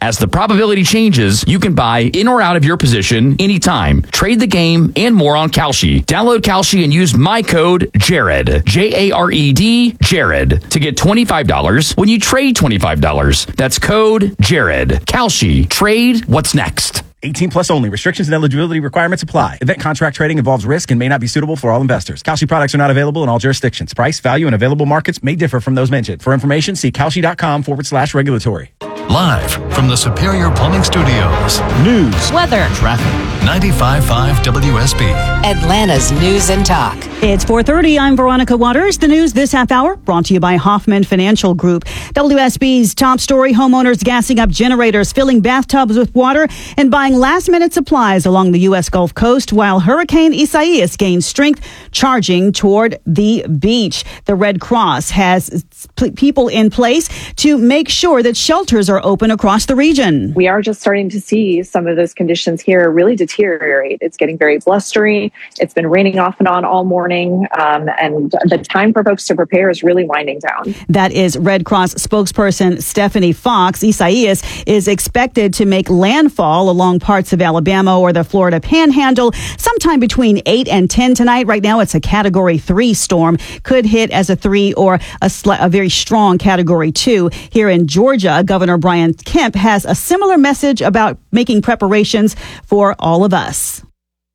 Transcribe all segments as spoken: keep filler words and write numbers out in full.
As the probability changes, you can buy in or out of your position anytime. Trade the game and more on Kalshi. Download Kalshi and use my code Jared, J A R E D, Jared, to get twenty-five dollars when you trade twenty-five dollars. That's code Jared. Kalshi. Trade what's next. eighteen plus only. Restrictions and eligibility requirements apply. Event contract trading involves risk and may not be suitable for all investors. Kalshi products are not available in all jurisdictions. Price, value, and available markets may differ from those mentioned. For information, see Kalshi.com forward slash regulatory. Live from the Superior Plumbing Studios. News, weather, traffic. ninety-five point five W S B. Atlanta's News and Talk. It's four thirty. I'm Veronica Waters. The news this half hour brought to you by Hoffman Financial Group. W S B's top story: homeowners gassing up generators, filling bathtubs with water, and buying last-minute supplies along the U S Gulf Coast while Hurricane Isaias gains strength, charging toward the beach. The Red Cross has people in place to make sure that shelters are open across the region. We are just starting to see some of those conditions here really deteriorate. It's getting very blustery. It's been raining off and on all morning, um, and the time for folks to prepare is really winding down. That is Red Cross spokesperson Stephanie Fox. Isaias is expected to make landfall along parts of Alabama or the Florida Panhandle sometime between eight and ten tonight. Right now, it's a Category three storm. Could hit as a three or a, sl- a very strong Category two. Here in Georgia, Governor Brian Kemp has a similar message about making preparations for all of us.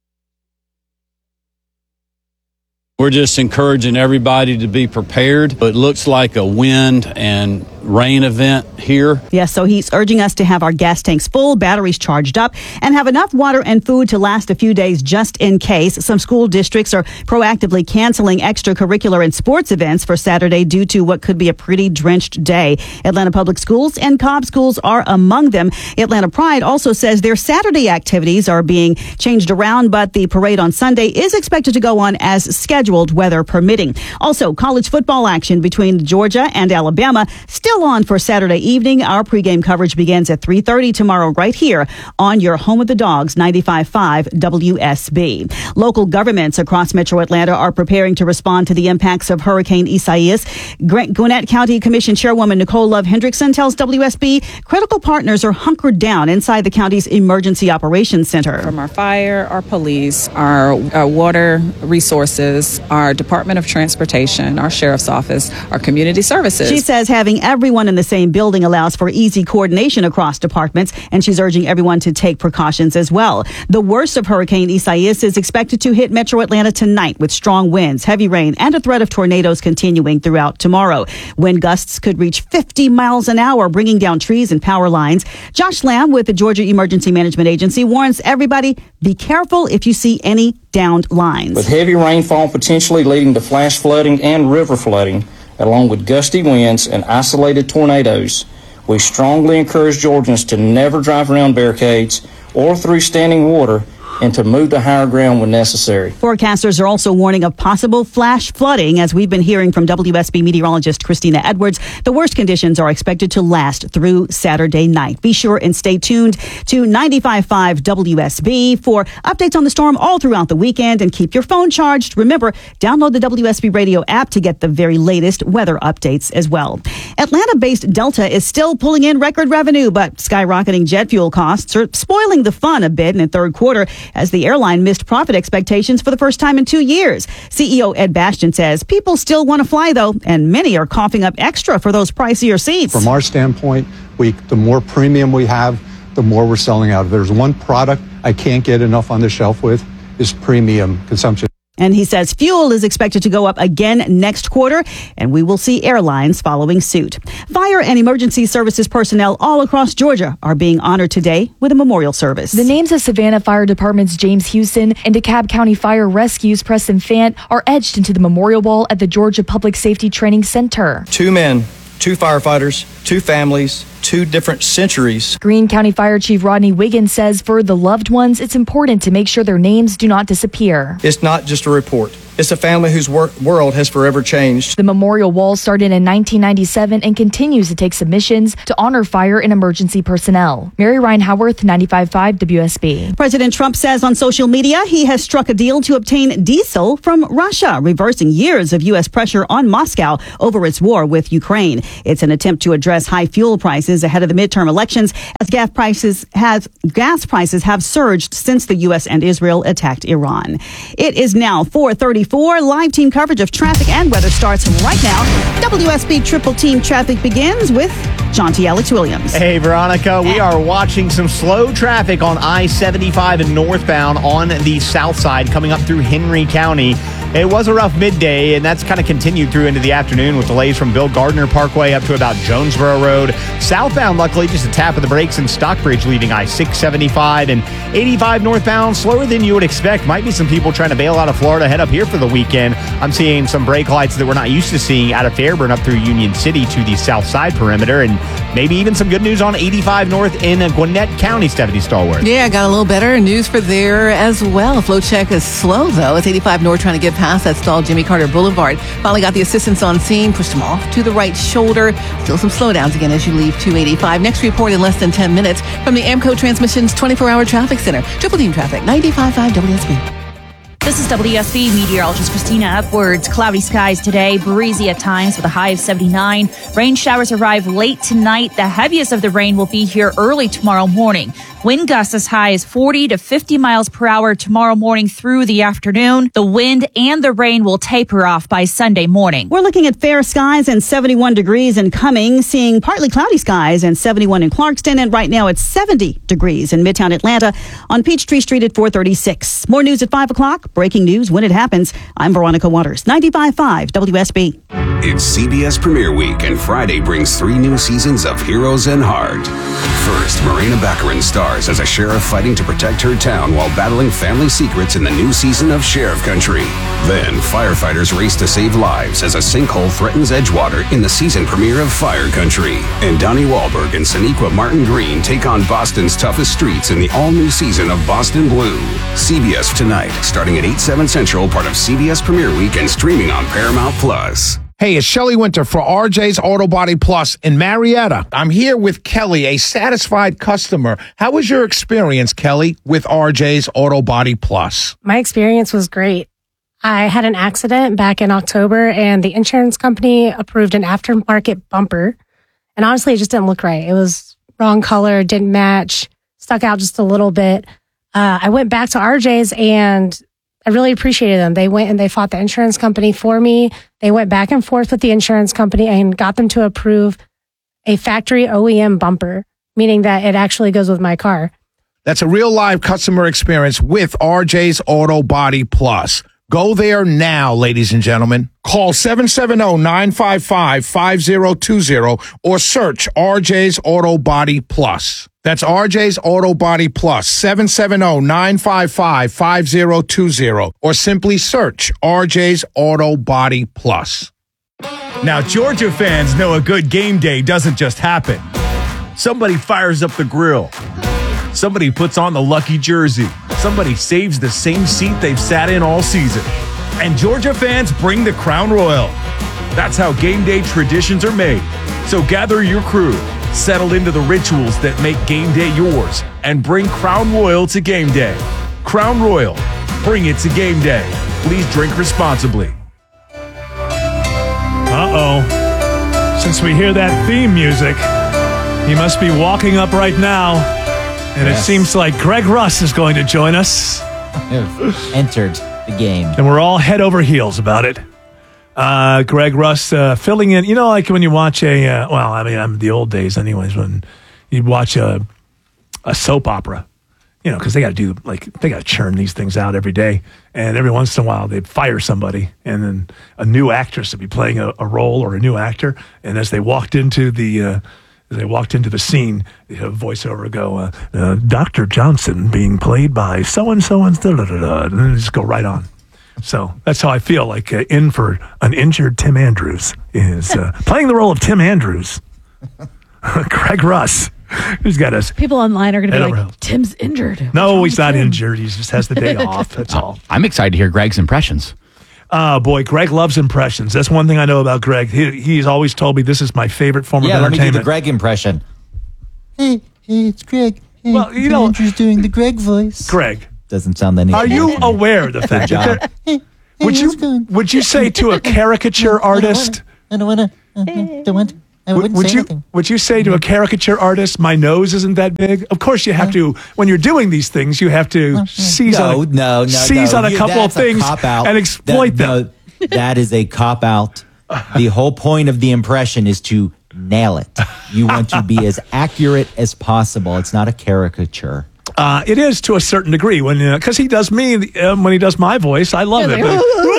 We're just encouraging everybody to be prepared. It looks like a wind and rain event here. Yes, so he's urging us to have our gas tanks full, batteries charged up, and have enough water and food to last a few days just in case. Some school districts are proactively canceling extracurricular and sports events for Saturday due to what could be a pretty drenched day. Atlanta Public Schools and Cobb Schools are among them. Atlanta Pride also says their Saturday activities are being changed around, but the parade on Sunday is expected to go on as scheduled, weather permitting. Also, college football action between Georgia and Alabama still on for Saturday evening. Our pregame coverage begins at three thirty tomorrow right here on your home of the Dogs, ninety-five point five W S B. Local governments across Metro Atlanta are preparing to respond to the impacts of Hurricane Isaias. Gwinnett County Commission Chairwoman Nicole Love Hendrickson tells W S B critical partners are hunkered down inside the county's Emergency Operations Center. From our fire, our police, our, our water resources, our Department of Transportation, our Sheriff's Office, our community services. She says having everyone in the same building allows for easy coordination across departments, and she's urging everyone to take precautions as well. The worst of Hurricane Isaias is expected to hit Metro Atlanta tonight with strong winds, heavy rain, and a threat of tornadoes continuing throughout tomorrow. Wind gusts could reach fifty miles an hour, bringing down trees and power lines. Josh Lamb with the Georgia Emergency Management Agency warns everybody, be careful if you see any downed lines. With heavy rainfall potentially leading to flash flooding and river flooding, along with gusty winds and isolated tornadoes, we strongly encourage Georgians to never drive around barricades or through standing water and to move to higher ground when necessary. Forecasters are also warning of possible flash flooding. As we've been hearing from W S B meteorologist Christina Edwards, the worst conditions are expected to last through Saturday night. Be sure and stay tuned to ninety-five point five W S B for updates on the storm all throughout the weekend, and keep your phone charged. Remember, download the W S B radio app to get the very latest weather updates as well. Atlanta-based Delta is still pulling in record revenue, but skyrocketing jet fuel costs are spoiling the fun a bit in the third quarter as the airline missed profit expectations for the first time in two years. C E O Ed Bastian says people still want to fly, though, and many are coughing up extra for those pricier seats. From our standpoint, we the more premium we have, the more we're selling out. If there's one product I can't get enough on the shelf with, is premium consumption. And he says fuel is expected to go up again next quarter, and we will see airlines following suit. Fire and emergency services personnel all across Georgia are being honored today with a memorial service. The names of Savannah Fire Department's James Houston and DeKalb County Fire Rescue's Preston Fant are etched into the memorial wall at the Georgia Public Safety Training Center. Two men, two firefighters, two families, two different centuries. Greene County Fire Chief Rodney Wiggins says for the loved ones, it's important to make sure their names do not disappear. It's not just a report. It's a family whose wor- world has forever changed. The memorial wall started in nineteen ninety-seven and continues to take submissions to honor fire and emergency personnel. Mary Ryan Howarth, ninety-five point five W S B. President Trump says on social media he has struck a deal to obtain diesel from Russia, reversing years of U S pressure on Moscow over its war with Ukraine. It's an attempt to address high fuel prices ahead of the midterm elections as gas prices has gas prices have surged since the U S and Israel attacked Iran. It is now four thirty-four. Live team coverage of traffic and weather starts right now. W S B Triple Team Traffic begins with John T. Alex Williams. Hey, Veronica. We are watching some slow traffic on I seventy-five and northbound on the south side coming up through Henry County. It was a rough midday, and that's kind of continued through into the afternoon with delays from Bill Gardner Parkway up to about Jonesboro Road. Southbound, luckily, just a tap of the brakes in Stockbridge leaving I six seventy-five and eighty-five northbound, slower than you would expect. Might be some people trying to bail out of Florida, head up here for the weekend. I'm seeing some brake lights that we're not used to seeing out of Fairburn up through Union City to the south side perimeter, and maybe even some good news on eighty-five north in Gwinnett County, Stephanie Stallworth. Yeah, got a little better news for there as well. Flow check is slow, though. It's eighty-five north trying to get past that stalled Jimmy Carter Boulevard. Finally got the assistance on scene, pushed them off to the right shoulder. Still some slowdowns again as you leave two eighty-five. Next report in less than ten minutes from the AMCO Transmissions twenty-four hour Traffic Center. Triple Team Traffic, ninety-five point five W S B. This is W S B meteorologist Christina Upwards. Cloudy skies today, breezy at times with a high of seventy-nine. Rain showers arrive late tonight. The heaviest of the rain will be here early tomorrow morning. Wind gusts as high as forty to fifty miles per hour tomorrow morning through the afternoon. The wind and the rain will taper off by Sunday morning. We're looking at fair skies and seventy-one degrees in Cumming, seeing partly cloudy skies and seventy-one in Clarkston, and right now it's seventy degrees in Midtown Atlanta on Peachtree Street at four thirty-six. More news at five o'clock. Breaking news when it happens. I'm Veronica Waters, ninety-five point five W S B. It's C B S Premiere Week, and Friday brings three new seasons of Heroes and Heart. First, Morena Baccarin stars as a sheriff fighting to protect her town while battling family secrets in the new season of Sheriff Country. Then, firefighters race to save lives as a sinkhole threatens Edgewater in the season premiere of Fire Country. And Donnie Wahlberg and Sonequa Martin Green take on Boston's toughest streets in the all-new season of Boston Blue. C B S Tonight, starting at eight, seven Central, part of C B S Premiere Week and streaming on Paramount Plus. Hey, it's Shelley Winter for R J's Auto Body Plus in Marietta. I'm here with Kelly, a satisfied customer. How was your experience, Kelly, with R J's Auto Body Plus? My experience was great. I had an accident back in October, and the insurance company approved an aftermarket bumper. And honestly, it just didn't look right. It was wrong color, didn't match, stuck out just a little bit. Uh, I went back to R J's, and I really appreciated them. They went and they fought the insurance company for me. They went back and forth with the insurance company and got them to approve a factory O E M bumper, meaning that it actually goes with my car. That's a real live customer experience with R J's Auto Body Plus. Go there now, ladies and gentlemen. Call seven seven zero, nine five five, five zero two zero or search R J's Auto Body Plus. That's R J's Auto Body Plus, seven seven zero, nine five five, five zero two zero, or simply search R J's Auto Body Plus. Now, Georgia fans know a good game day doesn't just happen. Somebody fires up the grill. Somebody puts on the lucky jersey. Somebody saves the same seat they've sat in all season. And Georgia fans bring the Crown Royal. That's how game day traditions are made. So gather your crew, settle into the rituals that make game day yours, and bring Crown Royal to game day. Crown Royal, bring it to game day. Please drink responsibly. Uh-oh. Since we hear that theme music, he must be walking up right now. And yes. It seems like Greg Russ is going to join us. Entered the game. And we're all head over heels about it. Uh, Greg Russ uh, filling in. You know, like when you watch a, uh, well, I mean, I'm the old days anyways, when you watch a, a soap opera, you know, because they got to do, like, they got to churn these things out every day. And every once in a while, they'd fire somebody, and then a new actress would be playing a, a role or a new actor. And as they walked into the, uh, As they walked into the scene, the voiceover would go, uh, uh, Doctor Johnson being played by so-and-so, and da-da-da-da, and then just go right on. So that's how I feel, like uh, in for an injured Tim Andrews is uh, playing the role of Tim Andrews. Greg Russ, who's got us. People online are going to be like, Tim's injured. No, he's not Tim? injured. He just has the day off. That's all. I'm excited to hear Greg's impressions. Oh, boy, Greg loves impressions. That's one thing I know about Greg. He, he's always told me this is my favorite form Yeah, of let me entertainment. do the Greg impression. Hey, hey, it's Greg. Hey, Well, you know- Andrew's doing the Greg voice. Greg, Doesn't sound anything. are you aware of the fact job. that there, would you would you say to a caricature artist? I don't want to. I don't want. I Would, wouldn't would say you anything. would you say to a caricature artist, my nose isn't that big? Of course, you have to. When you're doing these things, you have to seize no, on a, no, no, seize no. on a You- couple of that's a things cop-out. and exploit That- them. no, that is a cop out. The whole point of the impression is to nail it. You want to be as accurate as possible. It's not a caricature. Uh, it is to a certain degree when because he does me um, when he does my voice, I love it.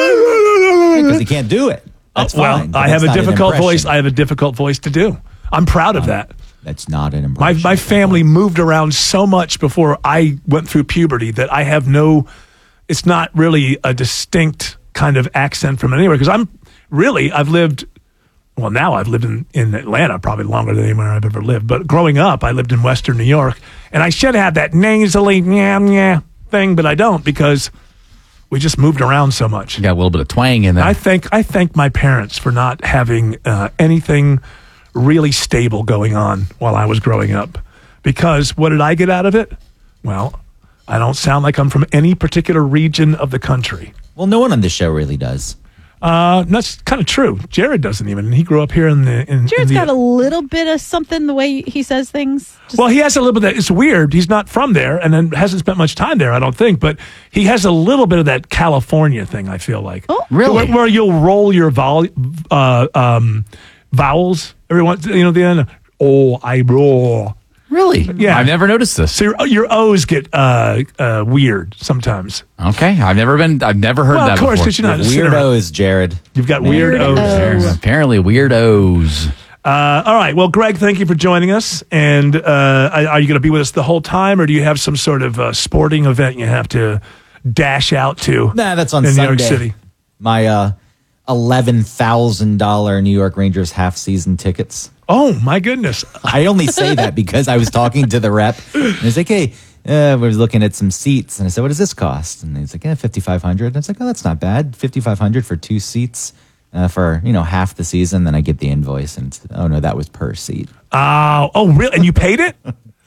but- Because he can't do it. That's well, fine, but I have that's a not an difficult impression. voice. I have a difficult voice to do. I'm proud of that. That's not an My impression. my family moved around so much before I went through puberty that I have no. It's not really a distinct kind of accent from anywhere because I'm really I've lived. Well, now I've lived in, in Atlanta probably longer than anywhere I've ever lived. But growing up, I lived in Western New York, and I should have that nasally yeah yeah thing, but I don't because we just moved around so much. You got a little bit of twang in there. I thank I thank my parents for not having uh, anything really stable going on while I was growing up. Because what did I get out of it? Well, I don't sound like I'm from any particular region of the country. Well, no one on this show really does. Uh, that's kind of true. Jared doesn't even. He grew up here in the. In, Jared's in the, got a little bit of something the way he says things. Just, Well, he has a little bit of that. It's weird. He's not from there and then hasn't spent much time there, I don't think. But he has a little bit of that California thing, I feel like. Oh, really? Where, where you'll roll your vol- uh, um, vowels every once, you know, the end. Oh, I roll. Really? Yeah. I've never noticed this. So your, your O's get uh, uh, weird sometimes. Okay, I've never been. I've never heard Well, that of course, before. because you're not a Weirdos, Jared. You've got Man. weird O's. There's apparently weirdos. Uh, all right. Well, Greg, thank you for joining us. And uh, are you going to be with us the whole time, or do you have some sort of uh, sporting event you have to dash out to? Nah, that's on in Sunday. New York City. My uh, eleven thousand dollars New York Rangers half-season tickets. Oh, my goodness. I only say that because I was talking to the rep. And he's like, hey, uh, we were looking at some seats. And I said, what does this cost? And he's like, yeah, fifty-five hundred dollars. And I was like, oh, that's not bad. fifty-five hundred dollars for two seats uh, for, you know, half the season. Then I get the invoice and, it's, oh, no, that was per seat. Oh, oh, really? And you paid it?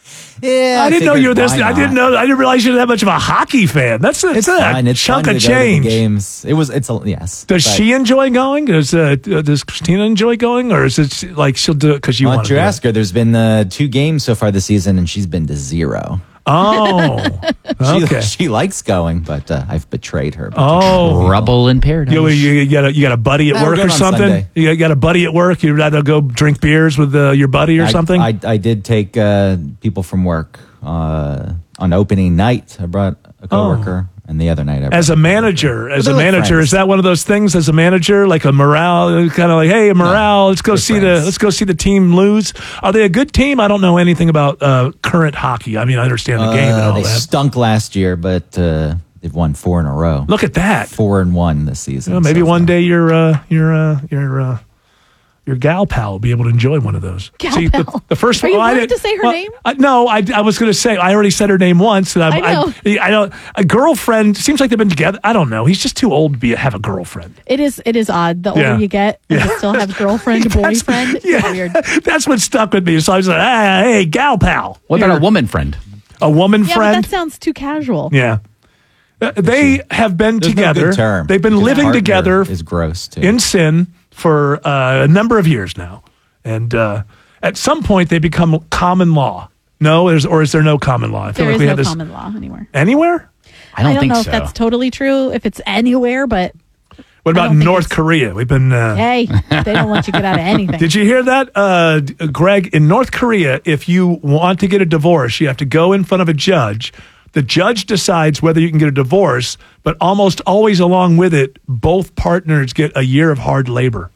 Yeah, I didn't know figured you were this. why I didn't not? know. I didn't realize you were that much of a hockey fan. That's a, It's that's a fine. It's chunk fun of to go to the change. games. It was. It's a yes. Does but- she enjoy going? Does uh, does Christina enjoy going, or is it like she'll do it because you Why want don't to? you do ask her? There's been uh, two games so far this season, and she's been to zero. it? Oh, She, okay. she likes going, but uh, I've betrayed her. Oh, Trouble in paradise. You, you, you got a you got a buddy at Nah, we're work going or on something? Sunday. You got a buddy at work? You'd rather go drink beers with uh, your buddy or I, something? I, I did take uh, people from work uh, on opening night. I brought a coworker, and the other night I brought as a manager, as a they're like manager, friends. is that one of those things? As a manager, like a morale, kind of like, hey, morale. let's go they're see the friends. let's go see the team lose. Are they a good team? I don't know anything about uh, current hockey. I mean, I understand the game and Uh, all they that. stunk last year, but uh, they've won four in a row. Look at that. Four and one this season. Well, maybe so one far. day your uh, your uh, your uh, your gal pal will be able to enjoy one of those. Gal See, pal. The, the first Are you well, I allowed didn't- to say her well, name? I, no, I, I was going to say I already said her name once, and I, I know. I, I don't. A girlfriend seems like they've been together. I don't know. He's just too old to be have a girlfriend. it is it is odd. The older Yeah. you get, and Yeah. you still have girlfriend, That's- boyfriend. It's yeah, weird. that's what stuck with me. So I was like, ah, hey, gal pal. What about You're a woman friend? A woman Yeah, friend? but that sounds too casual. Yeah. Uh, they have been There's no together. good term. They've been Because living partner together is gross too. in sin for uh, a number of years now. And uh, at some point, they become common law. No, there's, or is there no common law? I feel There like is we no have this common law anywhere. anywhere. I don't, I don't think know so. if that's totally true. If it's anywhere, but What I about don't think North it's- Korea? We've been. Uh, hey, they don't let you get out of anything. Did you hear that, uh, Greg? In North Korea, if you want to get a divorce, you have to go in front of a judge. The judge decides whether you can get a divorce, but almost always along with it, both partners get a year of hard labor.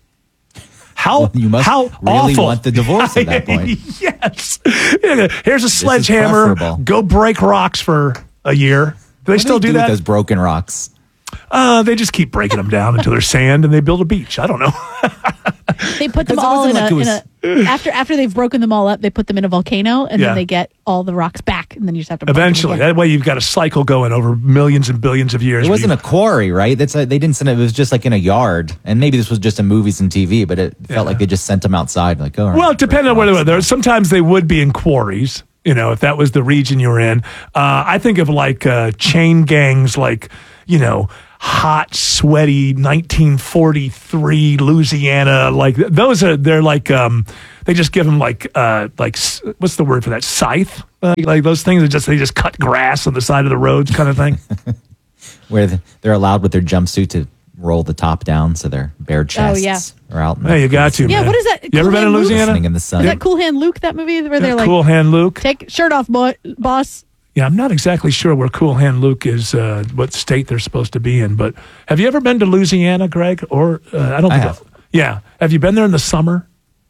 How Well, you must how really awful. want the divorce at that point. Yes. Here's a sledgehammer. preferable. Go break rocks for a year. Do they What still do, do they do that? with those broken rocks? Uh, they just keep breaking them down until they're sand, and they build a beach. I don't know. They put them Because it all in, wasn't a, like it in a after after they've broken them all up. They put them in a volcano, and Yeah. then they get all the rocks back, and then you just have to break them Eventually, again. that way you've got a cycle going over millions and billions of years. It wasn't a quarry, right? That's a, they didn't send it. It was just like in a yard, and maybe this was just in movies and T V, but it felt like they just sent them outside. Like, oh, Well, it depended on where they were. There, sometimes they would be in quarries, you know, if that was the region you were in. Uh, I think of like uh, chain gangs, like, you know, hot, sweaty nineteen forty-three Louisiana. Like those are, they're like, um, they just give them like, uh, like, s- what's the word for that? Scythe? Uh, like those things that just, they just cut grass on the side of the roads kind of thing. where the, they're allowed with their jumpsuit to roll the top down, so their bare chests yeah. are out. in Hey, the- you got to, Yeah, man. what is that? You ever Cool been in Hand Luke? Louisiana? Listening in the sun. Is that Cool Hand Luke? That movie where they're like, Cool Hand Luke? take shirt off, boy, boss. Yeah, I'm not exactly sure where Cool Hand Luke is, uh, what state they're supposed to be in. But have you ever been to Louisiana, Greg? Or uh, I don't I think. have. Yeah, have you been there in the summer?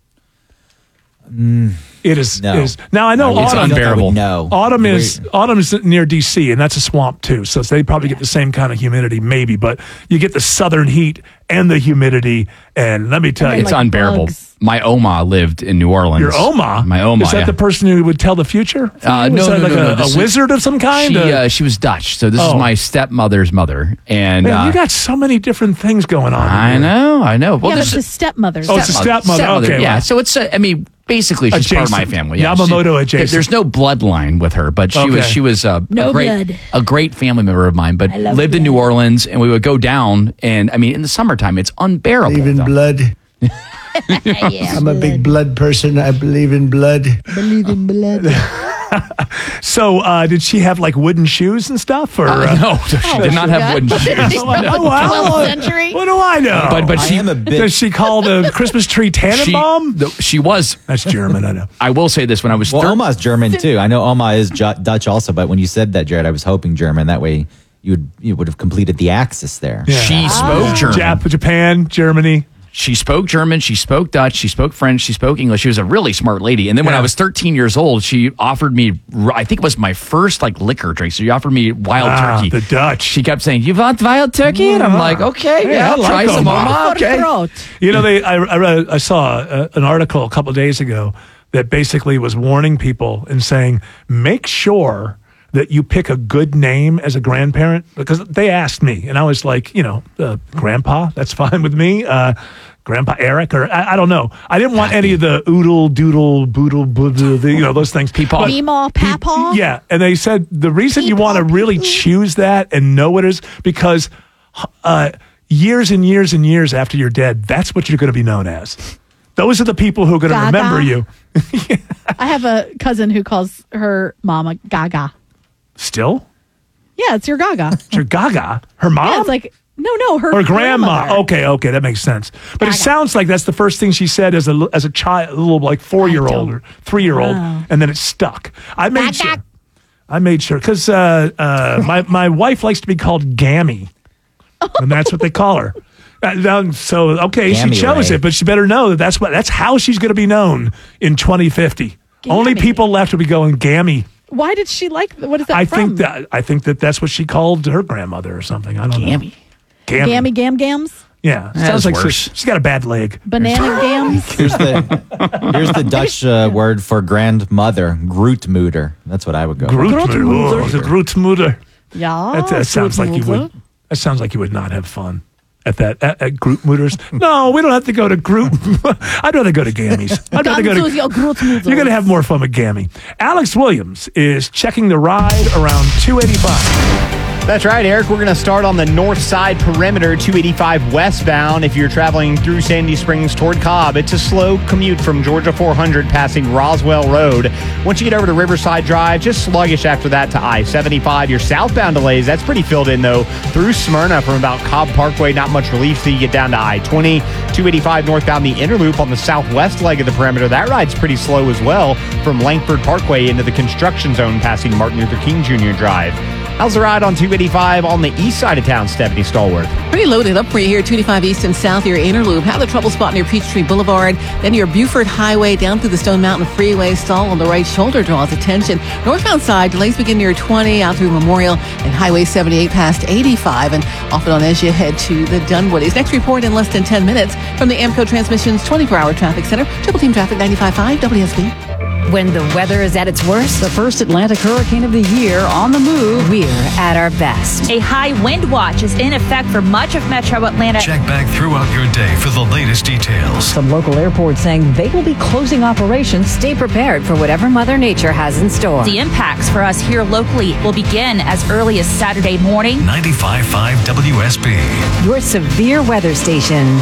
It is. No. It is. Now I know I autumn. don't think I would know. Autumn is autumn is near D C, and that's a swamp too. So they probably get the same kind of humidity, maybe. But you get the southern heat and the humidity, and let me tell you, It's unbearable. My Oma lived in New Orleans. Your Oma? My Oma. Is that yeah. the person who would tell the future? for Uh, you? no, Was that no, like no, a, no. a This is- wizard of some kind? She, Uh, uh, she was Dutch, so this Oh. is my stepmother's mother. And Man, uh, you got so many different things going on. I here. know, I know. Well, yeah, but there's it's a stepmother. Oh, it's a stepmother. Okay, yeah. well. So it's, uh, I mean, basically she's part of my Adjacent. family. Yeah. Yamamoto She- adjacent. There's no bloodline with her, but she was Okay. she was uh, No a great blood. a great family member of mine. But I love lived in New Orleans, and we would go down, and I mean, in the summertime, it's unbearable. Believe in down- blood. I'm a big blood person. I believe in blood. Believe in blood. So, uh, did she have like wooden shoes and stuff? Or Uh, uh, no, she did not have wooden shoes. Oh, wow. twelfth century. What do I know? But but I she am a bit. Does she call the Christmas tree she, Tannenbaum? the- she was. That's German, I know. I will say this: when I was Well, thir- Oma's German too. I know Oma is Ju- Dutch also, but when you said that, Jared, I was hoping German. That way, you would you would have completed the axis there. she spoke German. Jap- Japan, Germany. She spoke German, she spoke Dutch, she spoke French, she spoke English. She was a really smart lady. And then when Yeah. I was thirteen years old, she offered me, I think it was my first like liquor drink. So she offered me wild Ah, turkey. the Dutch. She kept saying, "You want wild turkey?" And I'm like, "Okay, Hey, yeah, I I'll like try some Oma. Oma." Okay. Throat. You know, they. I, I, read, I saw uh an article a couple of days ago that basically was warning people and saying, make sure that you pick a good name as a grandparent, because they asked me, and I was like, you know, uh, Grandpa, that's fine with me. Uh, Grandpa Eric, or I, I don't know. I didn't want any of the oodle, doodle, boodle, boodle, the, you know, those things. Peepaw. But- Meemaw, Papaw. Yeah, and they said the reason you want to really choose that and know what it is because uh, years and years and years after you're dead, that's what you're going to be known as. Those are the people who are going to Gaga. remember you. I have a cousin who calls her mama Gaga. Still, Yeah, it's your Gaga. it's your Gaga, her mom, Yeah, it's like no, no, her or grandma. grandmother. Okay, okay, that makes sense. But it sounds like that's the first thing she said as a as a child, a little like four year old or three year old, Oh. and then it stuck. I made Gaga. sure. I made sure because uh, uh, my my wife likes to be called Gammy, and that's what they call her. Uh, now, so okay, Gammy she chose Ray. it, but she better know that that's what that's how she's going to be known in twenty fifty. Only Gammy. people left will be going Gammy. Why did she like? What is that I from? think that I think that that's what she called her grandmother or something. I don't Gammy. know. Gammy. Gammy Gam Gams, Yeah, That sounds is like worse. she, she's got a bad leg. banana gams. Here's the here's the Dutch uh, word for grandmother, Grootmoeder. That's what I would go. with. Grootmoeder. Oh, the Grootmoeder. Yeah, That, that sounds like you would. That sounds like you would not have fun at that at, at Grootmoeders. No, we don't have to go to Groot. I'd rather go to Gammy's. I'd rather go to. Your Grootmoeders. You're going to have more fun with Gammy. Alex Williams is checking the ride around two eighty-five. That's right, Eric. We're going to start on the north side perimeter, two eighty-five westbound. If you're traveling through Sandy Springs toward Cobb, it's a slow commute from Georgia four hundred passing Roswell Road. Once you get over to Riverside Drive, just sluggish after that to I seventy-five. Your southbound delays, that's pretty filled in, though, through Smyrna from about Cobb Parkway. Not much relief till you get down to I twenty. two eighty-five northbound, the inner loop on the southwest leg of the perimeter. That ride's pretty slow as well from Langford Parkway into the construction zone passing Martin Luther King Junior Drive. How's the ride on two eighty-five on the east side of town, Stephanie Stallworth? Pretty loaded up for you here, two eighty-five east and south, your inner loop. Have the trouble spot near Peachtree Boulevard. Then your Buford Highway down through the Stone Mountain Freeway. Stall on the right shoulder draws attention. Northbound side, delays begin near twenty out through Memorial and Highway seventy-eight past eighty-five. And off and on as you head to the Dunwoodies. Next report in less than ten minutes from the Amco Transmissions twenty-four hour traffic center. Triple Team Traffic ninety-five point five W S B. When the weather is at its worst, the first Atlantic hurricane of the year on the move, we're at our best. A high wind watch is in effect for much of metro Atlanta. Check back throughout your day for the latest details. Some local airports saying they will be closing operations. Stay prepared for whatever Mother Nature has in store. The impacts for us here locally will begin as early as Saturday morning. ninety-five point five W S B. Your severe weather station.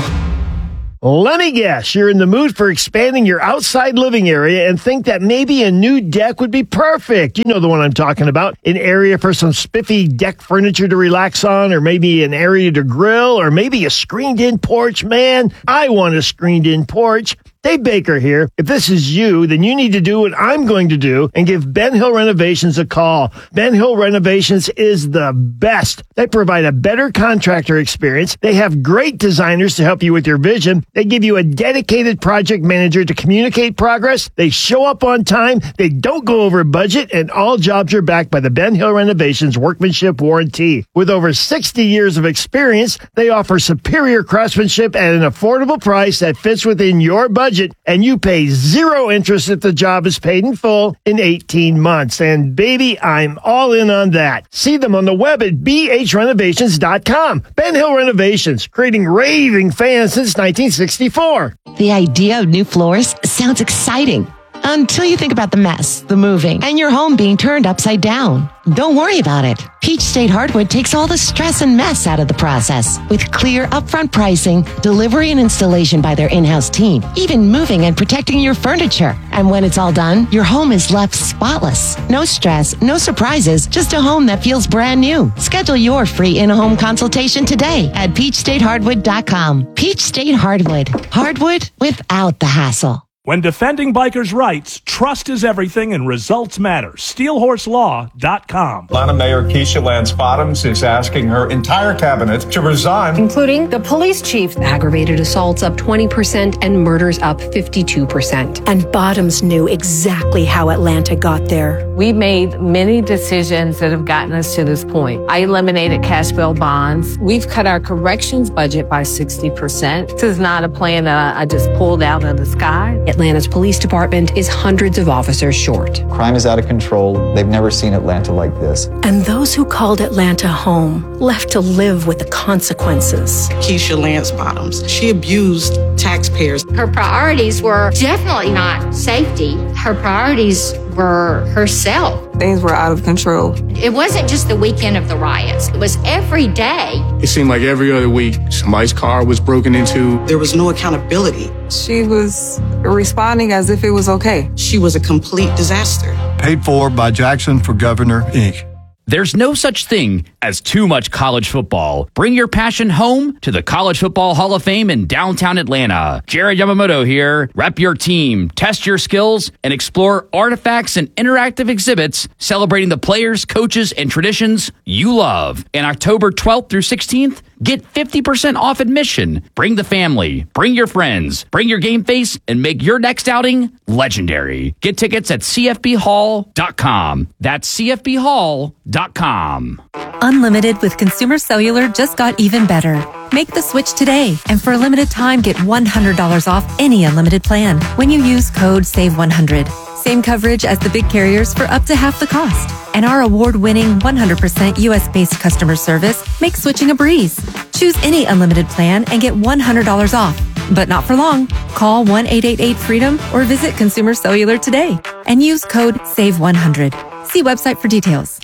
Let me guess, you're in the mood for expanding your outside living area and think that maybe a new deck would be perfect. You know the one I'm talking about. An area for some spiffy deck furniture to relax on, or maybe an area to grill, or maybe a screened-in porch. Man, I want a screened-in porch. Dave Baker here. If this is you, then you need to do what I'm going to do and give Ben Hill Renovations a call. Ben Hill Renovations is the best. They provide a better contractor experience. They have great designers to help you with your vision. They give you a dedicated project manager to communicate progress. They show up on time. They don't go over budget, and all jobs are backed by the Ben Hill Renovations workmanship warranty. With over sixty years of experience, they offer superior craftsmanship at an affordable price that fits within your budget. And you pay zero interest if the job is paid in full in eighteen months. And baby, I'm all in on that. See them on the web at b h renovations dot com. Ben Hill Renovations, creating raving fans since nineteen sixty-four. The idea of new floors sounds exciting. Until you think about the mess, the moving, and your home being turned upside down. Don't worry about it. Peach State Hardwood takes all the stress and mess out of the process. With clear upfront pricing, delivery and installation by their in-house team, even moving and protecting your furniture. And when it's all done, your home is left spotless. No stress, no surprises, just a home that feels brand new. Schedule your free in-home consultation today at peach state hardwood dot com. Peach State Hardwood. Hardwood without the hassle. When defending bikers' rights, trust is everything and results matter. steel horse law dot com. Atlanta Mayor Keisha Lance Bottoms is asking her entire cabinet to resign. Including the police chief. Aggravated assaults up twenty percent and murders up fifty-two percent. And Bottoms knew exactly how Atlanta got there. We made many decisions that have gotten us to this point. I eliminated cash bail bonds. We've cut our corrections budget by sixty percent. This is not a plan that I just pulled out of the sky. Atlanta's police department is hundreds of officers short. Crime is out of control. They've never seen Atlanta like this. And those who called Atlanta home left to live with the consequences. Keisha Lance Bottoms, she abused taxpayers. Her priorities were definitely not safety. Her priorities were herself. Things were out of control. It wasn't just the weekend of the riots. It was every day. It seemed like every other week, somebody's car was broken into. There was no accountability. She was responding as if it was okay. She was a complete disaster. Paid for by Jackson for Governor, Incorporated. There's no such thing as too much college football. Bring your passion home to the College Football Hall of Fame in downtown Atlanta. Jared Yamamoto here. Rep your team, test your skills, and explore artifacts and interactive exhibits celebrating the players, coaches, and traditions you love. And October twelfth through sixteenth, get fifty percent off admission. Bring the family, bring your friends, bring your game face, and make your next outing legendary. Get tickets at c f b hall dot com. That's c f b hall dot com. Unlimited with Consumer Cellular just got even better. Make the switch today, and for a limited time, get one hundred dollars off any unlimited plan when you use code save one hundred. Same coverage as the big carriers for up to half the cost. And our award-winning one hundred percent U S-based customer service makes switching a breeze. Choose any unlimited plan and get one hundred dollars off. But not for long. Call one eight eight eight freedom or visit Consumer Cellular today and use code save one hundred. See website for details.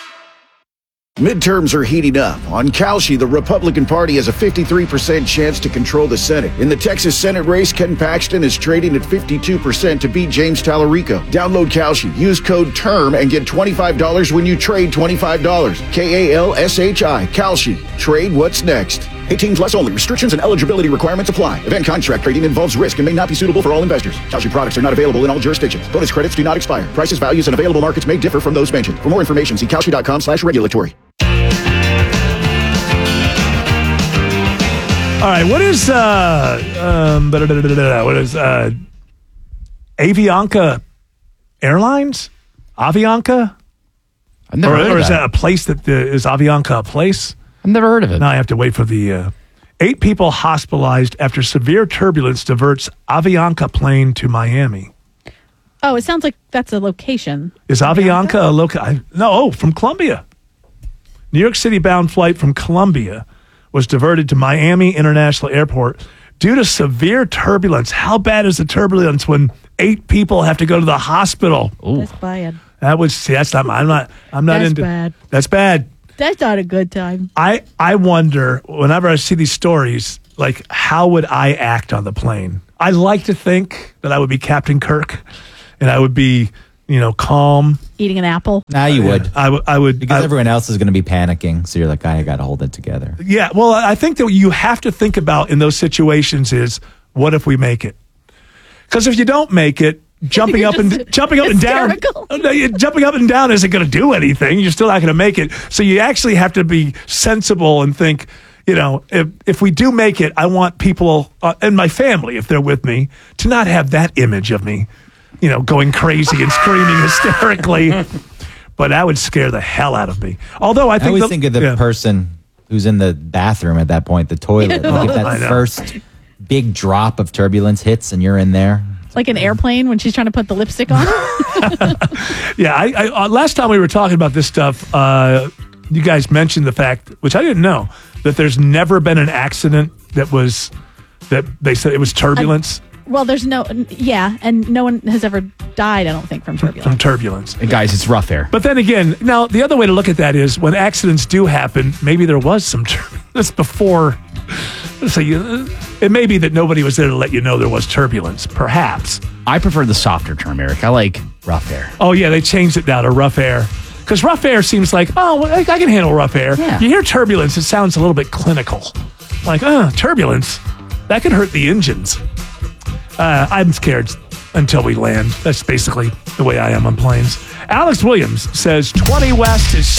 Midterms are heating up. On Kalshi, the Republican Party has a fifty-three percent chance to control the Senate. In the Texas Senate race, Ken Paxton is trading at fifty-two percent to beat James Tallarico. Download Kalshi, use code TERM, and get twenty-five dollars when you trade twenty-five dollars. K A L S H I, Kalshi. Trade what's next. eighteen plus only. Restrictions and eligibility requirements apply. Event contract trading involves risk and may not be suitable for all investors. Kalshi products are not available in all jurisdictions. Bonus credits do not expire. Prices, values, and available markets may differ from those mentioned. For more information, see kalshi.com slash regulatory. All right, what is uh um what is uh Avianca Airlines? Avianca? I've never or, heard or of is that. that a place that uh, is Avianca a place? I've never heard of it. Now I have to wait for the uh, eight people hospitalized after severe turbulence diverts Avianca plane to Miami. Oh, it sounds like that's a location. Is Avianca a local? No, oh, from Colombia. New York City bound flight from Colombia was diverted to Miami International Airport due to severe turbulence. How bad is the turbulence when eight people have to go to the hospital? Ooh. That's bad. That was see, that's not. I'm not. I'm not That's into. bad. That's bad. That's not a good time. I I wonder whenever I see these stories, like how would I act on the plane? I like to think that I would be Captain Kirk, and I would be, you know, calm. Eating an apple. Nah, you would. I would. I would because I, everyone else is going to be panicking. So you're like, I got to hold it together. Yeah. Well, I think that you have to think about in those situations is what if we make it? Because if you don't make it, jumping up and jumping up hysterical. and down, jumping up and down isn't going to do anything. You're still not going to make it. So you actually have to be sensible and think, you know, if if we do make it, I want people uh, and my family, if they're with me, to not have that image of me, you know, going crazy and screaming hysterically. But that would scare the hell out of me. Although I think I always the, think of the yeah. person who's in the bathroom at that point, the toilet. Like if I that know. first big drop of turbulence hits and you're in there. Like an airplane when she's trying to put the lipstick on. Yeah, I, I uh, last time we were talking about this stuff, uh, you guys mentioned the fact, which I didn't know, that there's never been an accident that was that they said it was turbulence. Well, there's no, yeah, and no one has ever died, I don't think, from turbulence. From turbulence. And guys, it's rough air. But then again, now the other way to look at that is when accidents do happen, maybe there was some turbulence before. So you, it may be that nobody was there to let you know there was turbulence, perhaps. I prefer the softer term, Eric. I like rough air. Oh, yeah, they changed it now to rough air. Because rough air seems like, oh, well, I, I can handle rough air. Yeah. You hear turbulence, it sounds a little bit clinical. Like, uh, turbulence, that could hurt the engines. Uh, I'm scared until we land. That's basically the way I am on planes. Alex Williams says twenty West is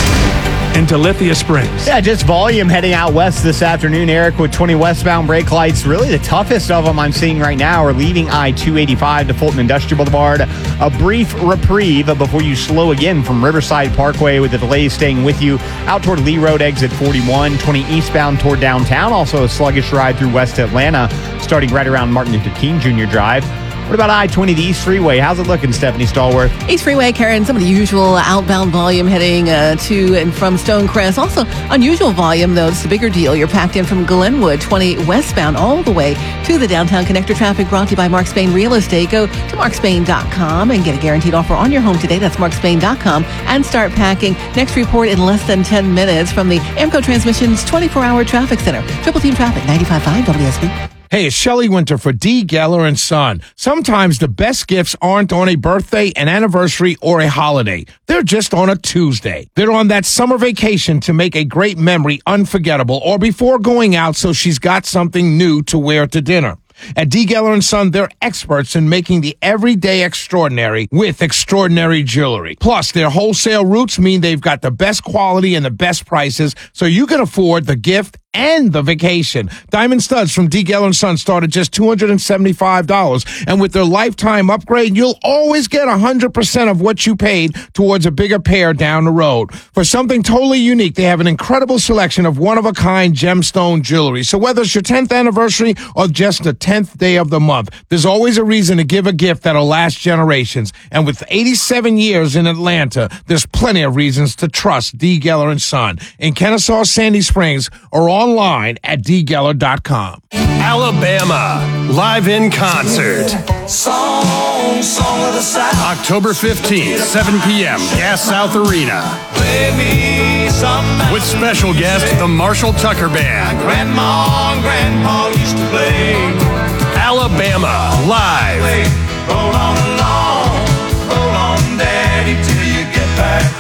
slow into Lithia Springs. Yeah, just volume heading out west this afternoon, Eric, with twenty westbound brake lights. Really the toughest of them I'm seeing right now are leaving I two eighty-five to Fulton Industrial Boulevard. A brief reprieve before you slow again from Riverside Parkway, with the delays staying with you out toward Lee Road, exit forty-one, twenty eastbound toward downtown. Also a sluggish ride through West Atlanta, starting right around Martin Luther King Junior Drive. What about I twenty, the East Freeway? How's it looking, Stephanie Stallworth? East Freeway, Karen, some of the usual outbound volume heading uh, to and from Stonecrest. Also, unusual volume, though. It's the bigger deal. You're packed in from Glenwood, twenty westbound, all the way to the downtown connector. Traffic brought to you by Mark Spain Real Estate. Go to mark spain dot com and get a guaranteed offer on your home today. That's mark spain dot com and start packing. Next report in less than ten minutes from the Amco Transmissions twenty-four hour Traffic Center. Triple Team Traffic, ninety-five point five W S B. Hey, it's Shelley Winter for D. Geller and Son. Sometimes the best gifts aren't on a birthday, an anniversary, or a holiday. They're just on a Tuesday. They're on that summer vacation to make a great memory unforgettable, or before going out so she's got something new to wear to dinner. At D. Geller and Son, they're experts in making the everyday extraordinary with extraordinary jewelry. Plus, their wholesale routes mean they've got the best quality and the best prices, so you can afford the gift and the vacation. Diamond studs from D. Geller and Son start at just two hundred seventy-five dollars. And with their lifetime upgrade, you'll always get one hundred percent of what you paid towards a bigger pair down the road. For something totally unique, they have an incredible selection of one-of-a-kind gemstone jewelry. So whether it's your tenth anniversary or just the tenth day of the month, there's always a reason to give a gift that'll last generations. And with eighty-seven years in Atlanta, there's plenty of reasons to trust D. Geller and Son in Kennesaw, Sandy Springs, or online at d geller dot com. Alabama, live in concert. Song, song of the South. October fifteenth, seven p.m., Gas South Arena. With special guest, the Marshall Tucker Band. My grandma and grandpa used to play. Alabama, live. Roll on along, roll on, Daddy, till you get back home.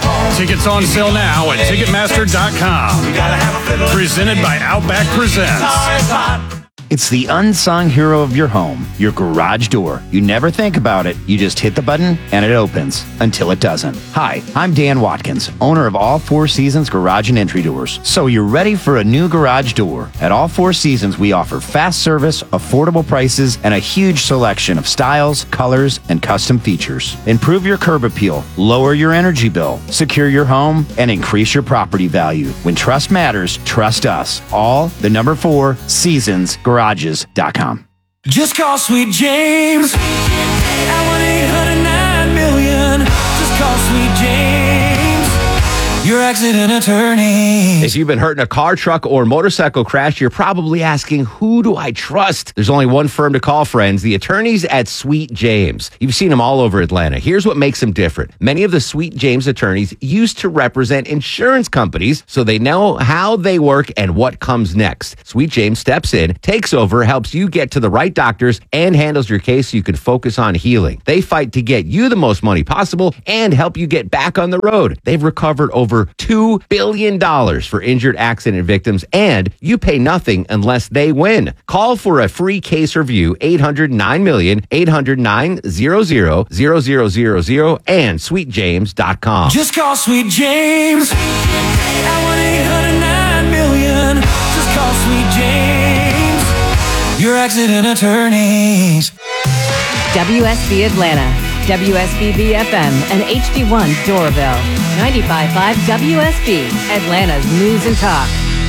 Tickets on sale now at Ticketmaster dot com. Presented by Outback Presents. It's the unsung hero of your home, your garage door. You never think about it. You just hit the button and it opens until it doesn't. Hi, I'm Dan Watkins, owner of All Four Seasons Garage and Entry Doors. So you're ready for a new garage door. At All Four Seasons, we offer fast service, affordable prices, and a huge selection of styles, colors, and custom features. Improve your curb appeal, lower your energy bill, secure your home, and increase your property value. When trust matters, trust us. All the number four Seasons Garage. Garages dot com. Just call Sweet James at one eight hundred nine million. Just call Sweet James, your accident attorney. If you've been hurt in a car, truck, or motorcycle crash, you're probably asking, who do I trust? There's only one firm to call, friends, the attorneys at Sweet James. You've seen them all over Atlanta. Here's what makes them different. Many of the Sweet James attorneys used to represent insurance companies, so they know how they work and what comes next. Sweet James steps in, takes over, helps you get to the right doctors, and handles your case so you can focus on healing. They fight to get you the most money possible and help you get back on the road. They've recovered over two billion dollars for injured accident victims, and you pay nothing unless they win. Call for a free case review, eight hundred nine million, eight hundred nine hundred, zero zero zero zero, and sweet james dot com. Just call Sweet James at one eight hundred nine million. Just call Sweet James, your accident attorneys. W S B Atlanta, W S B B F M, and H D one Doraville. ninety-five point five W S B, Atlanta's News and Talk.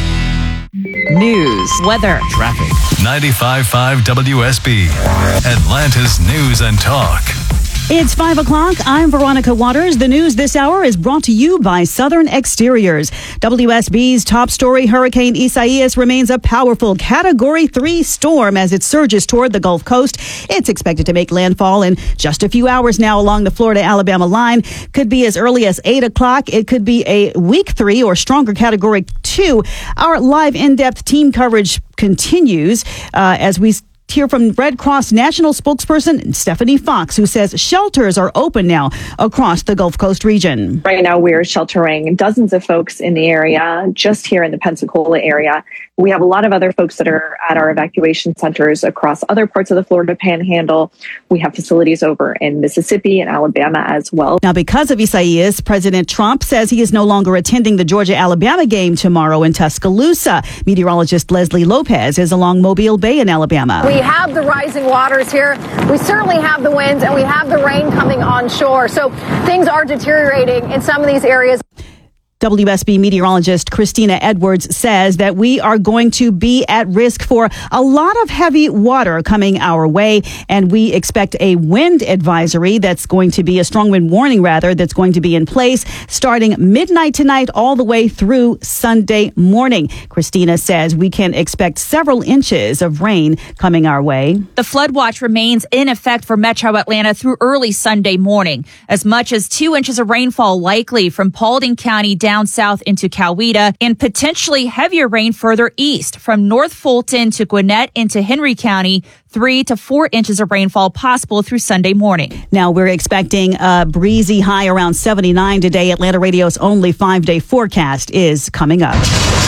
News, weather, traffic. ninety-five point five W S B, Atlanta's News and Talk. It's five o'clock. I'm Veronica Waters. The news this hour is brought to you by Southern Exteriors. W S B's top story, Hurricane Isaias remains a powerful Category three storm as it surges toward the Gulf Coast. It's expected to make landfall in just a few hours now along the Florida-Alabama line. Could be as early as eight o'clock. It could be a week three or stronger Category two. Our live in-depth team coverage continues uh, as we hear from Red Cross National spokesperson Stephanie Fox, who says shelters are open now across the Gulf Coast region. Right now, we're sheltering dozens of folks in the area, just here in the Pensacola area. We have a lot of other folks that are at our evacuation centers across other parts of the Florida Panhandle. We have facilities over in Mississippi and Alabama as well. Now, because of Isaias, President Trump says he is no longer attending the Georgia-Alabama game tomorrow in Tuscaloosa. Meteorologist Leslie Lopez is along Mobile Bay in Alabama. We have the rising waters here. We certainly have the winds and we have the rain coming onshore. So things are deteriorating in some of these areas. W S B meteorologist Christina Edwards says that we are going to be at risk for a lot of heavy water coming our way, and we expect a wind advisory that's going to be a strong wind warning, rather, that's going to be in place starting midnight tonight all the way through Sunday morning. Christina says we can expect several inches of rain coming our way. The flood watch remains in effect for Metro Atlanta through early Sunday morning. As much as two inches of rainfall likely from Paulding County down down south into Coweta, and potentially heavier rain further east from North Fulton to Gwinnett into Henry County. Three to four inches of rainfall possible through Sunday morning. Now we're expecting a breezy high around seventy-nine today. Atlanta Radio's only five-day forecast is coming up.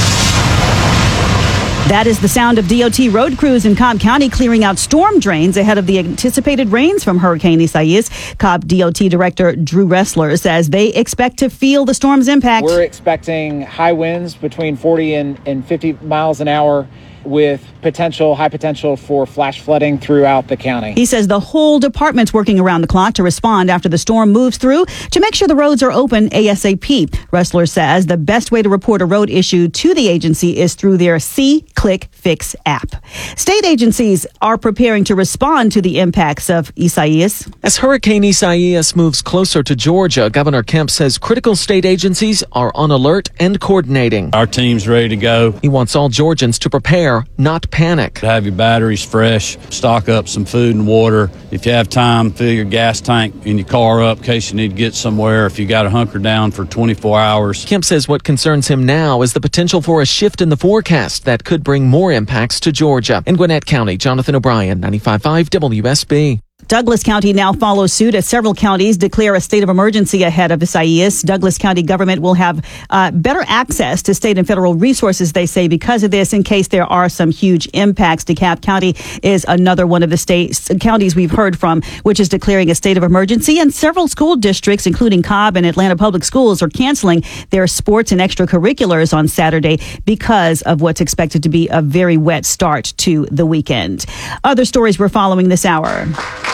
That is the sound of D O T road crews in Cobb County clearing out storm drains ahead of the anticipated rains from Hurricane Isaias. Cobb D O T Director Drew Ressler says they expect to feel the storm's impact. We're expecting high winds between forty and, and fifty miles an hour, with potential, high potential for flash flooding throughout the county. He says the whole department's working around the clock to respond after the storm moves through to make sure the roads are open ASAP. Ressler says the best way to report a road issue to the agency is through their See, Click, Fix app. State agencies are preparing to respond to the impacts of Isaias. As Hurricane Isaias moves closer to Georgia, Governor Kemp says critical state agencies are on alert and coordinating. Our team's ready to go. He wants all Georgians to prepare, not panic. Have your batteries fresh, stock up some food and water. If you have time, fill your gas tank in your car up in case you need to get somewhere. If you got to hunker down for twenty-four hours. Kemp says what concerns him now is the potential for a shift in the forecast that could bring more impacts to Georgia. In Gwinnett County, Jonathan O'Brien, ninety-five point five W S B. Douglas County now follows suit as several counties declare a state of emergency ahead of Isaias. Douglas County government will have uh, better access to state and federal resources, they say, because of this, in case there are some huge impacts. DeKalb County is another one of the states, counties we've heard from, which is declaring a state of emergency. And several school districts, including Cobb and Atlanta Public Schools, are canceling their sports and extracurriculars on Saturday because of what's expected to be a very wet start to the weekend. Other stories we're following this hour.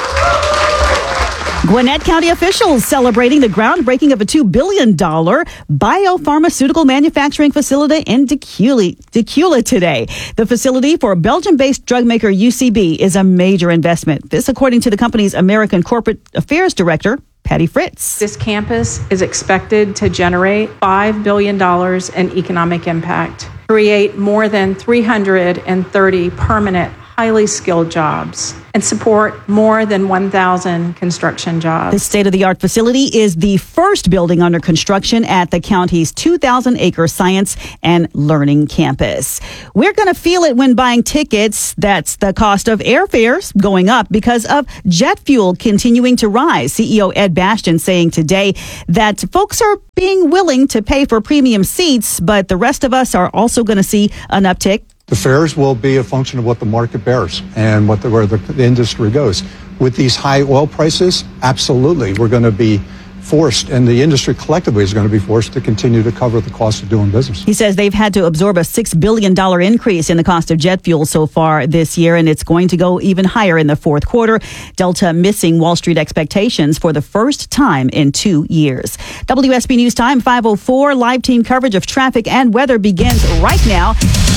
Gwinnett County officials celebrating the groundbreaking of a two billion dollars biopharmaceutical manufacturing facility in Decula, Decula today. The facility for Belgium-based drug maker U C B is a major investment. This, according to the company's American Corporate Affairs Director, Patty Fritz. This campus is expected to generate five billion dollars in economic impact, create more than three hundred thirty permanent, highly skilled jobs, and support more than one thousand construction jobs. This state-of-the-art facility is the first building under construction at the county's two thousand acre science and learning campus. We're going to feel it when buying tickets. That's the cost of airfares going up because of jet fuel continuing to rise. C E O Ed Bastian saying today that folks are being willing to pay for premium seats, but the rest of us are also going to see an uptick. The fares will be a function of what the market bears and what the, where the, the industry goes. With these high oil prices, absolutely, we're going to be forced, and the industry collectively is going to be forced to continue to cover the cost of doing business. He says they've had to absorb a six billion dollars increase in the cost of jet fuel so far this year, and it's going to go even higher in the fourth quarter. Delta missing Wall Street expectations for the first time in two years. W S B News Time, five oh four. Live team coverage of traffic and weather begins right now.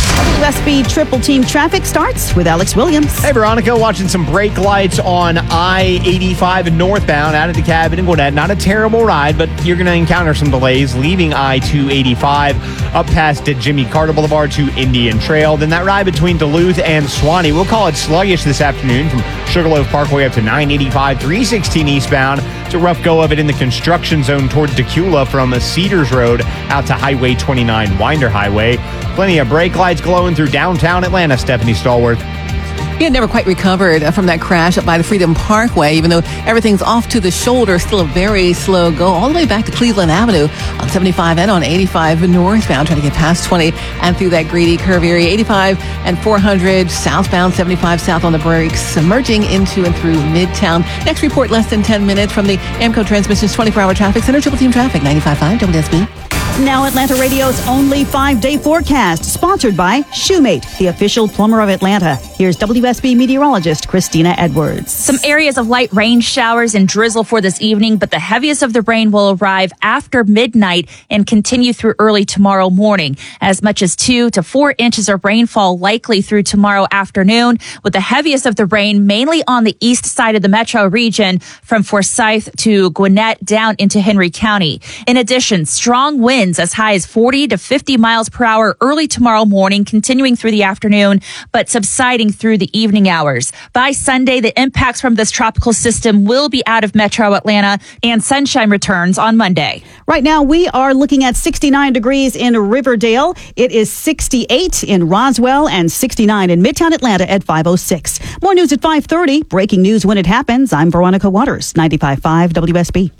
W S B Triple Team Traffic starts with Alex Williams. Hey, Veronica, watching some brake lights on I eighty-five northbound out of DeKalb and Gwinnett. Not a terrible ride, but you're going to encounter some delays leaving I two eighty-five up past Jimmy Carter Boulevard to Indian Trail. Then that ride between Duluth and Swanee, we'll call it sluggish this afternoon from Sugarloaf Parkway up to nine eighty-five, three sixteen eastbound. It's a rough go of it in the construction zone toward Decula from Cedars Road out to Highway twenty-nine, Winder Highway. Plenty of brake lights glowing through downtown Atlanta. Stephanie Stallworth. He had never quite recovered from that crash up by the Freedom Parkway, even though everything's off to the shoulder. Still a very slow go all the way back to Cleveland Avenue on seventy-five and on eighty-five northbound, trying to get past twenty and through that Greedy curve area. eighty-five and four hundred southbound, seventy-five south on the brakes, merging into and through Midtown. Next report, less than ten minutes from the AMCO Transmissions twenty-four hour Traffic Center. Triple Team Traffic, ninety-five point five W S B. Now Atlanta Radio's only five-day forecast, sponsored by Shoemate, the official plumber of Atlanta. Here's W S B meteorologist Christina Edwards. Some areas of light rain showers and drizzle for this evening, but the heaviest of the rain will arrive after midnight and continue through early tomorrow morning. As much as two to four inches of rainfall likely through tomorrow afternoon, with the heaviest of the rain mainly on the east side of the metro region from Forsyth to Gwinnett down into Henry County. In addition, strong winds as high as forty to fifty miles per hour early tomorrow morning, continuing through the afternoon, but subsiding through the evening hours. By Sunday, the impacts from this tropical system will be out of metro Atlanta, and sunshine returns on Monday. Right now, we are looking at sixty-nine degrees in Riverdale. It is sixty-eight in Roswell and sixty-nine in Midtown Atlanta at five oh six. More news at five thirty. Breaking news when it happens. I'm Veronica Waters, ninety-five point five W S B.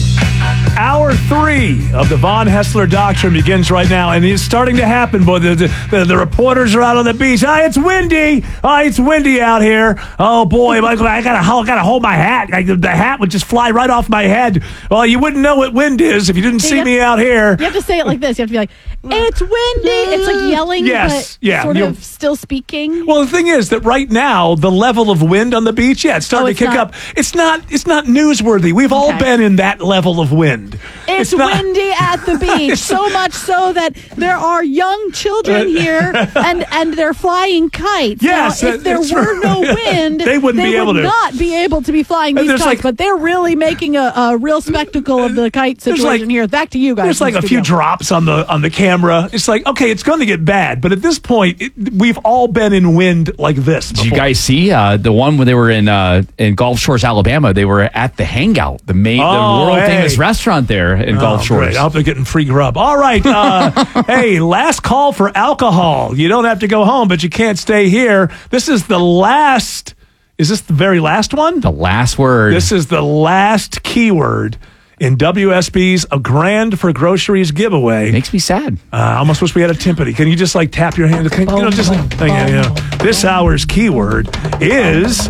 Hour three of the Von Hessler Doctrine begins right now, and it's starting to happen. Boy, the, the, the reporters are out on the beach. Ah, it's windy. Ah, it's windy out here. Oh boy, I gotta, I gotta hold my hat. I, the hat would just fly right off my head. Well, you wouldn't know what wind is if you didn't see have, me out here. You have to say it like this. You have to be like, "It's windy." It's like yelling, yes, but yeah, sort you know, of still speaking. Well, the thing is that right now the level of wind on the beach, yeah, it's starting oh, it's to kick not, up. It's not. It's not newsworthy. We've okay. all been in that level of wind. It's, it's not, windy at the beach, so much so that there are young children here, and, and they're flying kites. Yes, now, if there were right. no wind, they wouldn't they be able would to. not be able to be flying these kites. Like, but they're really making a, a real spectacle of the kite situation like, here. Back to you guys. There's like a few drops on the on the camera. It's like, okay, it's going to get bad, but at this point, it, we've all been in wind like this. Did you guys see uh, the one when they were in uh, in Gulf Shores, Alabama? They were at the Hangout, the main, oh, the world hey. famous restaurant there in oh, Gulf Shores. Great. I hope they're getting free grub. All right, uh, hey, last call for alcohol. You don't have to go home, but you can't stay here. This is the last. Is this the very last one? The last word. This is the last keyword in W S B's A Grand for Groceries giveaway. Makes me sad. Uh, I almost wish we had a timpani. Can you just like tap your hand? Can, you know, just like, yeah, yeah. This hour's keyword is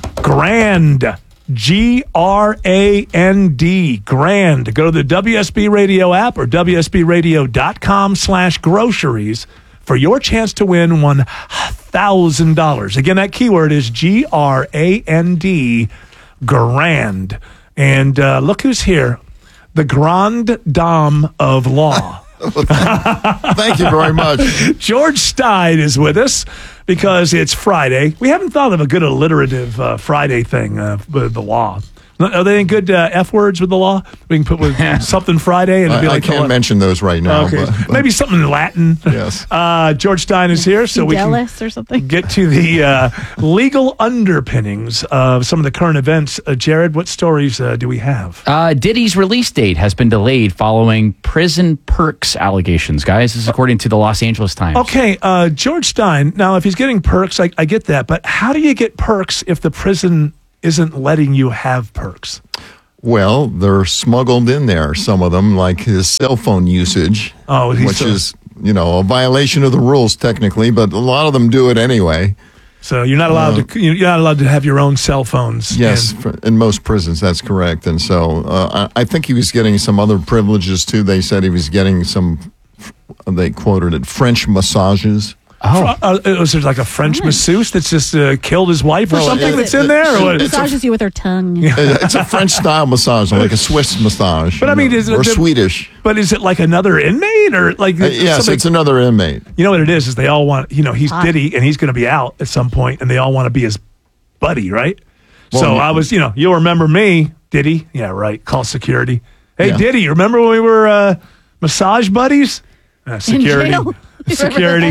grand. G R A N D. Grand. Go to the W S B Radio app or W S B radio dot com slash groceries for your chance to win one thousand dollars. Again, that keyword is G R A N D. Grand. And uh, look who's here. The Grande Dame of Law. Thank you very much. George Stein is with us because it's Friday. We haven't thought of a good alliterative uh, Friday thing uh, with the law. Are they in good uh, F words with the law? We can put with something Friday and it'd be I, like I can't the, mention those right now. Okay, but, but. maybe something in Latin. Yes. Uh, George Stein is here, so we Fidelis can or something. get to the uh, legal underpinnings of some of the current events. Uh, Jared, what stories uh, do we have? Uh, Diddy's release date has been delayed following prison perks allegations, guys. This is according to the Los Angeles Times. Okay, uh, George Stein. Now, if he's getting perks, I, I get that. But how do you get perks if the prison isn't letting you have perks? Well, they're smuggled in there, some of them, like his cell phone usage, oh, which so- is, you know, a violation of the rules technically, but a lot of them do it anyway. So you're not allowed uh, to you're not allowed to have your own cell phones. Yes, in, for, in most prisons, that's correct. And so uh, I, I think he was getting some other privileges too. They said he was getting some, they quoted it, French massages. Oh, uh, was there like a French masseuse that's just uh, killed his wife or Well, something it- that's it- in there? Or She what? massages you with her tongue. It's a French style massage, like a Swiss massage. But I you mean, know, is it or the- Swedish. But is it like another inmate or like? Uh, yes, somebody- it's another inmate. You know what it is? Is they all want, you know, he's Hot. Diddy and he's going to be out at some point, and they all want to be his buddy, right? Well, so yeah. I was, you know, you'll remember me, Diddy. Yeah, right. Call security. Hey, Yeah. Diddy, remember when we were uh, massage buddies? Uh, security. jail? Security.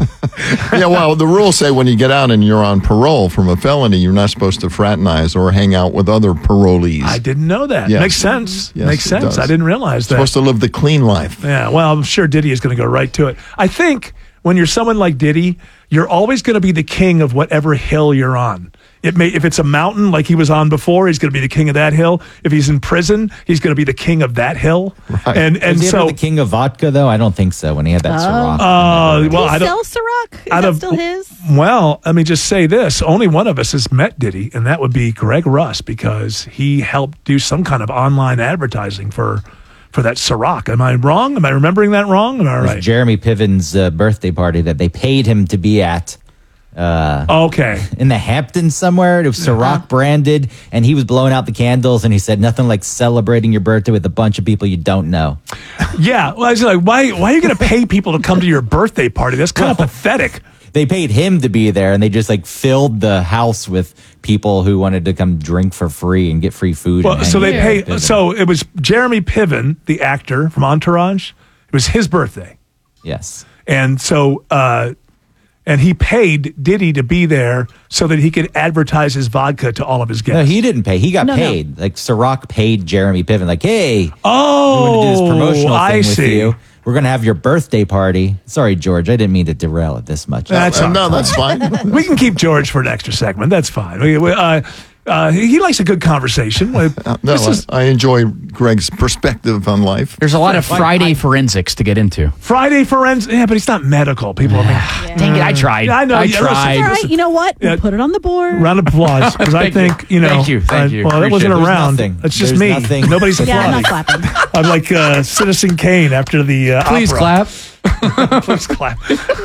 Yeah, well, the rules say when you get out and you're on parole from a felony, you're not supposed to fraternize or hang out with other parolees. I didn't know that. Yes. Makes sense. Yes, Makes it sense. does. I didn't realize that. Supposed to live the clean life. Yeah, well, I'm sure Diddy is going to go right to it. I think when you're someone like Diddy, you're always going to be the king of whatever hill you're on. It may, if it's a mountain like he was on before, he's going to be the king of that hill. If he's in prison, he's going to be the king of that hill. Right. And and Was he so, ever the king of vodka, though? I don't think so. When he had that Ciroc. uh, well, I He don't. sells Ciroc? Is out that of- still his? Well, let me just say this: only one of us has met Diddy, and that would be Greg Russ, because he helped do some kind of online advertising for for that Ciroc. Am I wrong? Am I remembering that wrong? Am I It was right? Jeremy Piven's uh, birthday party that they paid him to be at. Uh, Okay. in the Hamptons somewhere. It was Ciroc branded, and he was blowing out the candles, and he said nothing like celebrating your birthday with a bunch of people you don't know. Yeah, well, I was like, why? Why are you going to pay people to come to your birthday party? That's kind of pathetic. They paid him to be there, and they just like filled the house with people who wanted to come drink for free and get free food. Well, and so hang they out pay. with Piven. So it was Jeremy Piven, the actor from Entourage. It was his birthday, Yes. and so uh, and he paid Diddy to be there so that he could advertise his vodka to all of his guests. No, he didn't pay. He got No, no. paid. Like Ciroc paid Jeremy Piven. Like, hey, oh, we want to do this promotional I thing with see. you. We're going to have your birthday party. Sorry, George. I didn't mean to derail it this much. That's Uh, no, that's fine. We can keep George for an extra segment. That's fine. We, we, uh, uh, he likes a good conversation. With, Uh, no, this is I, I enjoy Greg's perspective on life. There's a lot of Friday forensics to get into. Friday forensic. Yeah, but he's not medical. People, I mean, Dang it, I tried. Yeah, I know. I yeah, tried. All right, listen, you know what? We'll Yeah. put it on the board. round of applause, because I Thank think you. you know. Thank you, thank you. Well, that wasn't Appreciate it. There's around. nothing. That's just There's me. nothing. Nobody's Yeah, I'm applauding. not clapping. I'm like uh, Citizen Kane after the uh, Please opera. clap. Please clap.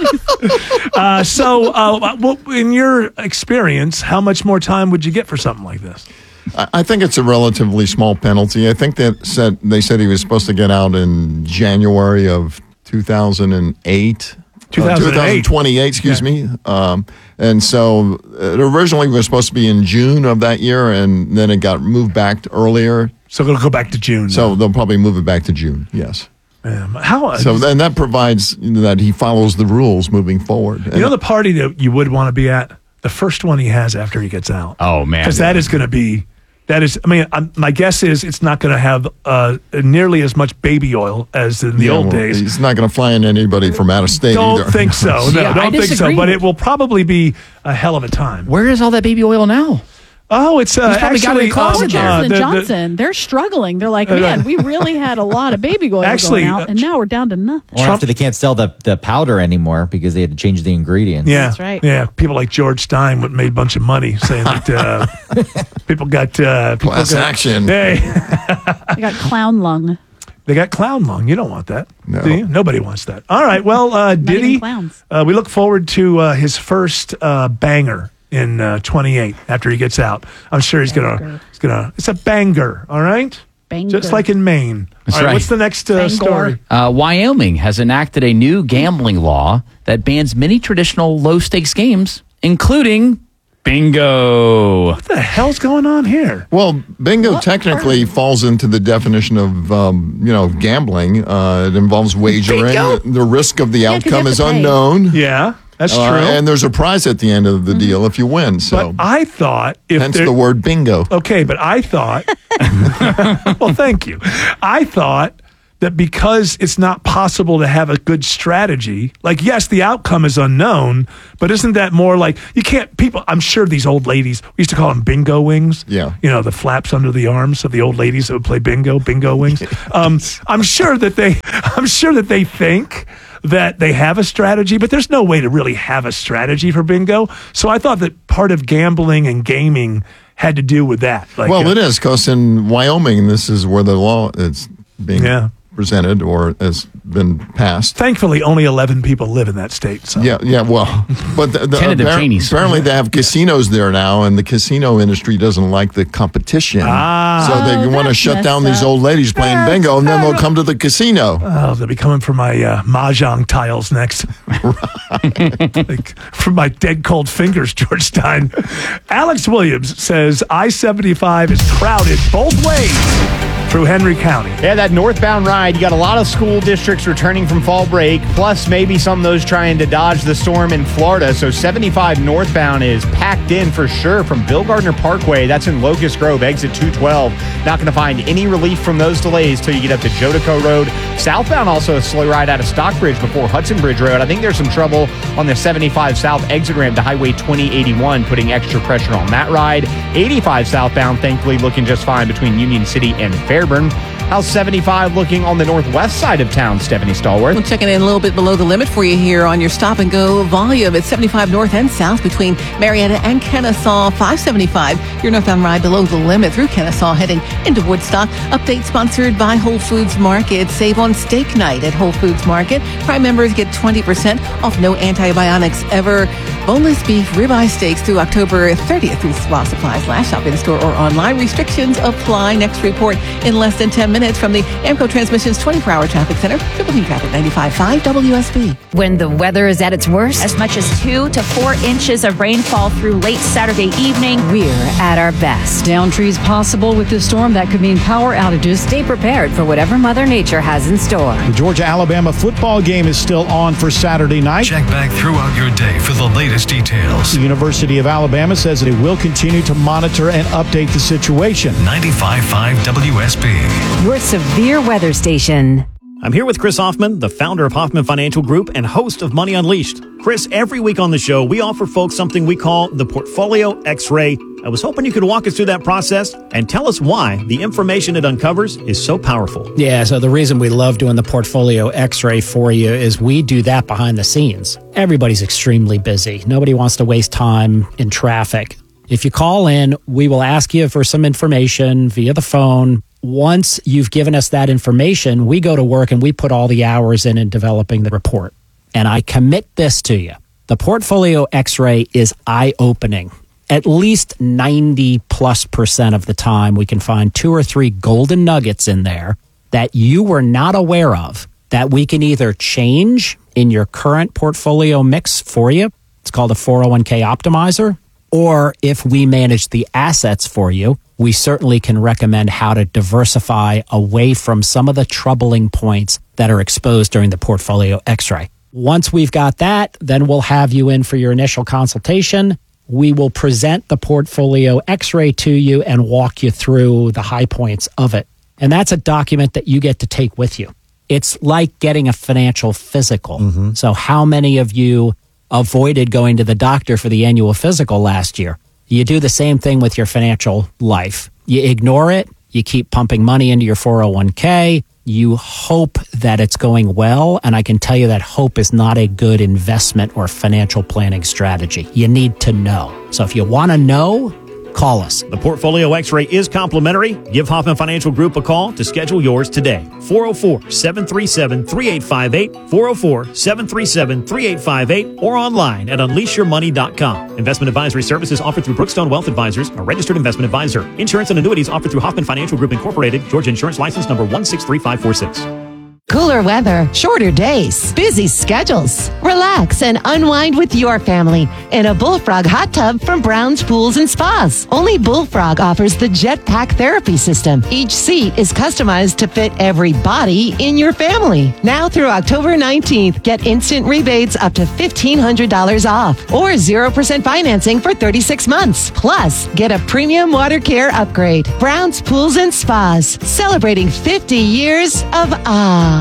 uh, so, uh, well, in your experience, how much more time would you get for something like this? I I think it's a relatively small penalty. I think that said they said he was supposed to get out in January of two thousand eight. two thousand eight. twenty twenty-eight, excuse Yeah. me. Um, and so it originally was supposed to be in June of that year, and then it got moved back to earlier. So it'll go back to June. So they'll probably move it back to June, yes. Um, how? Uh, So then that provides that he follows the rules moving forward. you know the party that you would want to be at? The first one he has after he gets out. Oh, man. Because that is going to be That is, I mean, I'm, my guess is it's not going to have uh, nearly as much baby oil as in the Yeah, old well, days. He's not going to fly in anybody from out of state Don't either. think so. No, Yeah, I don't think so. disagree. But it will probably be a hell of a time. Where is all that baby oil now? Oh, it's uh, He's probably got it actually in closet. um, Johnson uh, and the- the- Johnson, they're struggling. They're like, Uh, man, we really had a lot of baby oil Actually, going out, uh, and now we're down to nothing. Or after they can't sell the, the powder anymore because they had to change the ingredients. Yeah, That's right. Yeah, people like George Stein would made a bunch of money saying that uh, people got uh, people Class got, action. Hey, They got clown lung. they got clown lung. You don't want that. No. Do you? Nobody wants that. All right. Well, uh, even Diddy, clowns. uh, we look forward to uh, his first uh, banger in uh, twenty-eight after he gets out. I'm sure he's gonna. He's gonna. It's a banger. All right. Banger. Just like in Maine. That's all right, right. What's the next uh, Bangor. story? Uh, Wyoming has enacted a new gambling law that bans many traditional low stakes games, including bingo. What the hell's going on here? Well, bingo technically falls into the definition of, um, you know, gambling. Uh, it involves wagering. Bingo? The, the risk of the 'cause you outcome have is to pay. unknown. Yeah, that's Uh, true. and there's a prize at the end of the deal if you win. So, But I thought if hence there- the word bingo. Okay, but I thought, well, thank you. I thought that because it's not possible to have a good strategy, like, yes, the outcome is unknown, but isn't that more like, you can't, people, I'm sure these old ladies, we used to call them bingo wings. Yeah. You know, the flaps under the arms of the old ladies that would play bingo, bingo wings. Um, I'm sure that they, I'm sure that they think that they have a strategy, but there's no way to really have a strategy for bingo. So I thought that part of gambling and gaming had to do with that. Like, well, uh, it is because in Wyoming, this is where the law is being Yeah. presented or has been passed. Thankfully, only eleven people live in that state. So. Yeah, yeah. Well, but the, the, Ten of them appar- Cheneys. apparently they have casinos there now, and the casino industry doesn't like the competition. Ah. so they Oh, want to that's shut messed down these up. old ladies playing That's bingo, and then they'll come to the casino. Oh, they'll be coming for my uh, mahjong tiles next. Like, from my dead cold fingers, George Stein. Alex Williams says I seventy-five is crowded both ways through Henry County. Yeah, that northbound ride, you got a lot of school districts returning from fall break, plus maybe some of those trying to dodge the storm in Florida. So seventy-five northbound is packed in for sure from Bill Gardner Parkway. That's in Locust Grove, exit two twelve. Not going to find any relief from those delays till you get up to Jodico Road. Southbound also a slow ride out of Stockbridge before Hudson Bridge Road. I think there's some trouble on the seventy-five south exit ramp to Highway twenty eighty-one, putting extra pressure on that ride. eighty-five southbound, thankfully, looking just fine between Union City and Fairburn. How's seventy-five looking on the northwest side of town, Stephanie Stallworth? We're checking in a little bit below the limit for you here on your stop and go volume. It's seventy-five north and south between Marietta and Kennesaw. five seventy-five, your northbound ride below the limit through Kennesaw heading into Woodstock. Update sponsored by Whole Foods Market. Save on steak night at Whole Foods Market. Prime members get twenty percent off no antibiotics ever. Boneless beef ribeye steaks through October thirtieth through while supplies last. Shop in store or online. Restrictions apply. Next report in less than ten minutes from the Amco Transmissions twenty-four hour Traffic Center. Triple T Traffic ninety-five point five W S B. When the weather is at its worst, as much as two to four inches of rainfall through late Saturday evening, We're at our best. Down trees possible with this storm. That could mean power outages. Stay prepared for whatever Mother Nature has in store. The Georgia-Alabama football game is still on for Saturday night. Check back throughout your day for the latest details. The University of Alabama says that it will continue to monitor and update the situation. ninety-five point five W S B. Your severe weather station. I'm here with Chris Hoffman, the founder of Hoffman Financial Group and host of Money Unleashed. Chris, every week on the show, we offer folks something we call the Portfolio X-Ray. I was hoping you could walk us through that process and tell us why the information it uncovers is so powerful. Yeah, so the reason we love doing the Portfolio X-Ray for you is we do that behind the scenes. Everybody's extremely busy. Nobody wants to waste time in traffic. If you call in, we will ask you for some information via the phone. Once you've given us that information, we go to work and we put all the hours in in developing the report. And I commit this to you. The Portfolio X-Ray is eye-opening. At least ninety plus percent of the time, we can find two or three golden nuggets in there that you were not aware of that we can either change in your current portfolio mix for you. It's called a four oh one k optimizer. Or if we manage the assets for you, we certainly can recommend how to diversify away from some of the troubling points that are exposed during the Portfolio X-ray. Once we've got that, then we'll have you in for your initial consultation. we will present the portfolio x-ray to you and walk you through the high points of it. And that's a document that you get to take with you. It's like getting a financial physical. Mm-hmm. So how many of you avoided going to the doctor for the annual physical last year? You do the same thing with your financial life. You ignore it. You keep pumping money into your four oh one k. You hope that it's going well. And I can tell you that hope is not a good investment or financial planning strategy. You need to know. So if you want to know, call us. The Portfolio X-ray is complimentary. Give Hoffman Financial Group a call to schedule yours today. four oh four, seven three seven, three eight five eight, four oh four, seven three seven, three eight five eight, or online at unleash your money dot com. Investment advisory services offered through Brookstone Wealth Advisors, a registered investment advisor. Insurance and annuities offered through Hoffman Financial Group Incorporated, Georgia Insurance License number one six three five four six. Cooler weather, shorter days, busy schedules. Relax and unwind with your family in a Bullfrog hot tub from Brown's Pools and Spas. Only Bullfrog offers the Jetpack therapy system. Each seat is customized to fit every body in your family. Now through October nineteenth, get instant rebates up to fifteen hundred dollars off or zero percent financing for thirty-six months. Plus, get a premium water care upgrade. Brown's Pools and Spas, celebrating fifty years of ah.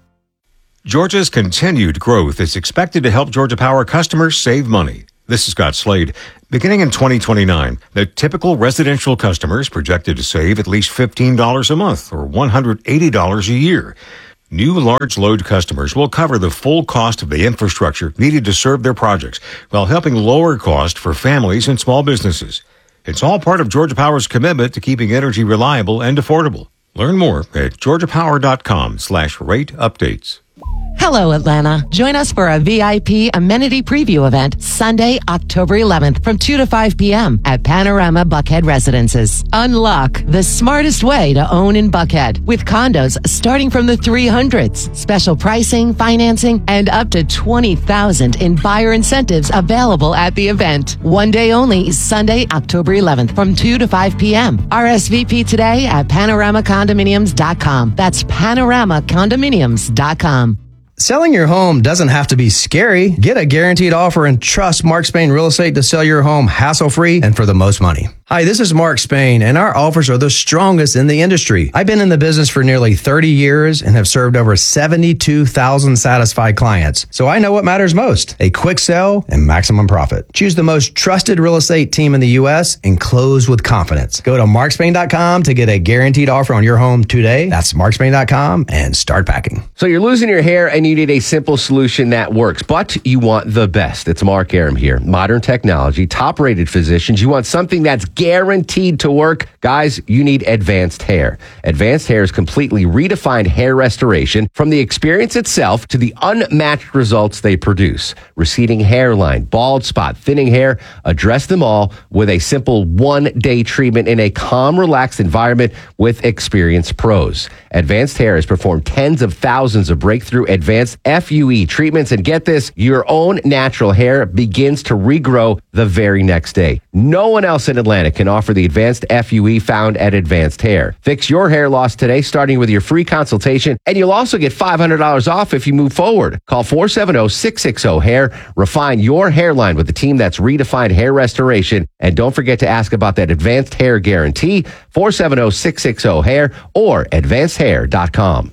Georgia's continued growth is expected to help Georgia Power customers save money. This is Scott Slade. Beginning in twenty twenty-nine, the typical residential customer is projected to save at least fifteen dollars a month or one hundred eighty dollars a year. New large load customers will cover the full cost of the infrastructure needed to serve their projects while helping lower cost for families and small businesses. It's all part of Georgia Power's commitment to keeping energy reliable and affordable. Learn more at georgia power dot com slash rate updates. Hello, Atlanta. Join us for a V I P amenity preview event Sunday, October eleventh from two to five p.m. at Panorama Buckhead Residences. Unlock the smartest way to own in Buckhead with condos starting from the three hundreds. Special pricing, financing, and up to twenty thousand dollars in buyer incentives available at the event. One day only, Sunday, October eleventh from two to five p.m. R S V P today at panorama condominiums dot com. That's panorama condominiums dot com. Selling your home doesn't have to be scary. Get a guaranteed offer and trust Mark Spain Real Estate to sell your home hassle-free and for the most money. Hi, this is Mark Spain, and our offers are the strongest in the industry. I've been in the business for nearly thirty years and have served over seventy-two thousand satisfied clients. So I know what matters most, a quick sell and maximum profit. Choose the most trusted real estate team in the U S and close with confidence. Go to mark spain dot com to get a guaranteed offer on your home today. That's mark spain dot com and start packing. So you're losing your hair and you need a simple solution that works, but you want the best. It's Mark Arum here. Modern technology, top-rated physicians. You want something that's guaranteed to work. Guys, you need Advanced Hair. Advanced Hair's completely redefined hair restoration, from the experience itself to the unmatched results they produce. Receding hairline, bald spot, thinning hair, address them all with a simple one-day treatment in a calm, relaxed environment with experienced pros. Advanced Hair has performed tens of thousands of breakthrough advanced F U E treatments, and get this, your own natural hair begins to regrow the very next day. No one else in Atlanta can offer the advanced F U E found at Advanced Hair. Fix your hair loss today, starting with your free consultation, and you'll also get five hundred dollars off if you move forward. Call four seven zero, six six zero, hair. Refine your hairline with the team that's redefined hair restoration. And don't forget to ask about that Advanced Hair Guarantee, four seven zero, six six zero, hair or advanced hair dot com.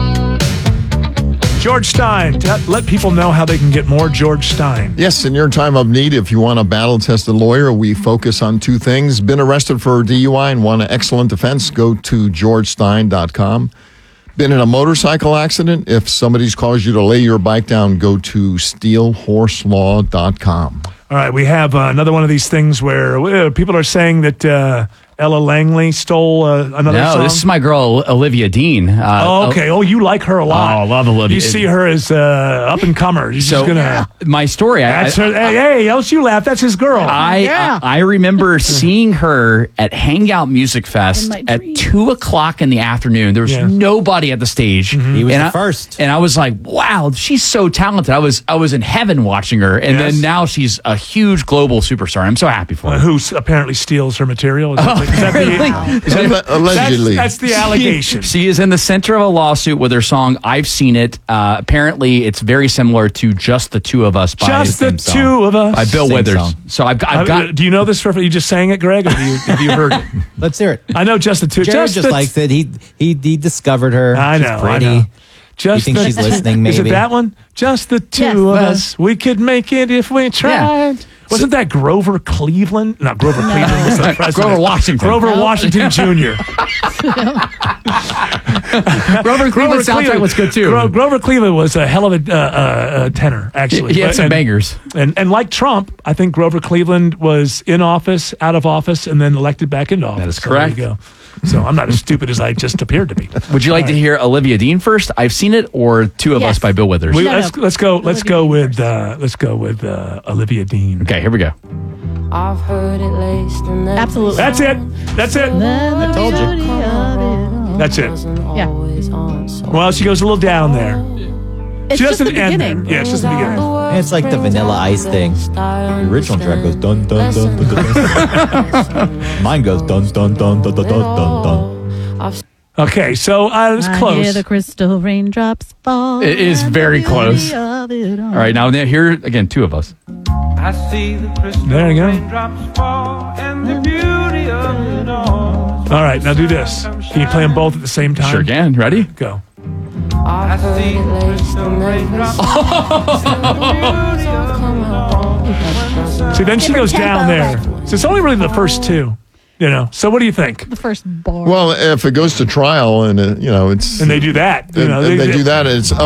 George Stein. Let people know how they can get more George Stein. Yes, in your time of need, if you want a battle-tested lawyer, we focus on two things. Been arrested for D U I and want an excellent defense? Go to george stein dot com. Been in a motorcycle accident? If somebody's caused you to lay your bike down, go to steel horse law dot com. All right, we have uh, another one of these things where uh, people are saying that uh, Ella Langley stole uh, another no, song. No, this is my girl, Olivia Dean. Uh, oh, okay. Oh, you like her a lot. Oh, I love Olivia. You see her as uh, up-and-comer. You're so, just gonna, my story. That's I, her. Hey, hey, else you laugh. That's his girl. I, yeah. I, I remember seeing her at Hangout Music Fest at two o'clock in the afternoon. There was yeah. nobody at the stage. Mm-hmm. He was and the I, first. And I was like, wow, she's so talented. I was I was in heaven watching her. And yes. then now she's a huge global superstar. I'm so happy for her. Uh, who apparently steals her material. Is that Is that the, is that, Allegedly. That's, that's the allegation. She, she is in the center of a lawsuit with her song "I've Seen It." Uh, apparently, it's very similar to "Just the Two of Us" by Just the song, Two of Us by Bill Same Withers. song. So I've, I've Uh, got. do you know this? For, you just sang it, Greg, or have you, have you heard it? Let's hear it. I know just the two. Jared just just the, likes it. He he he discovered her. I She's know. pretty. I know. Just you think the, she's listening? Maybe Is it that one? Just the two Yes. of Well- us. We could make it if we tried. Wasn't that Grover Cleveland? Not Grover Cleveland. Was the president. Grover Washington. Grover No. Washington Junior Grover Cleveland's soundtrack was good too. Gro- Grover Cleveland was a hell of a uh, uh, uh, tenor, actually. He had But- some and, bangers. And and like Trump, I think Grover Cleveland was in office, out of office, and then elected back into office. That is So there correct. you go. So I'm not as stupid as I just appeared to be. Would you like to hear Olivia Dean first? I've Seen It, or Two of Yes. Us by Bill Withers? We, No, let's no. let's go let's Olivia go Dean with uh, let's go with uh, Olivia Dean. Okay, here we go. I've heard it laced in every Absolutely. That's it. That's it. I told you. That's it. Yeah. Well, she goes a little down there. It's She just the doesn't end there. beginning. Yeah, it's just the beginning. And it's like the Vanilla Ice thing. The original track goes dun dun dun dun dun. dun. Mine goes dun dun dun dun dun dun dun. Okay, so uh, it's I hear close. the crystal raindrops fall. It is and very the close. beauty of it all. All right, now here again, Two of Us. I see the crystal There you go. raindrops fall and the beauty of it all. All right, now do this. Can you play them both at the same time? Sure can. Ready? Go. I see the crystal raindrops fall and the beauty of it all. See, then she goes down there. So it's only really the first two, you know. So what do you think? The first bar. Well, if it goes to trial and, uh, you know, it's. And they do that. You and- know, and they do that, it's up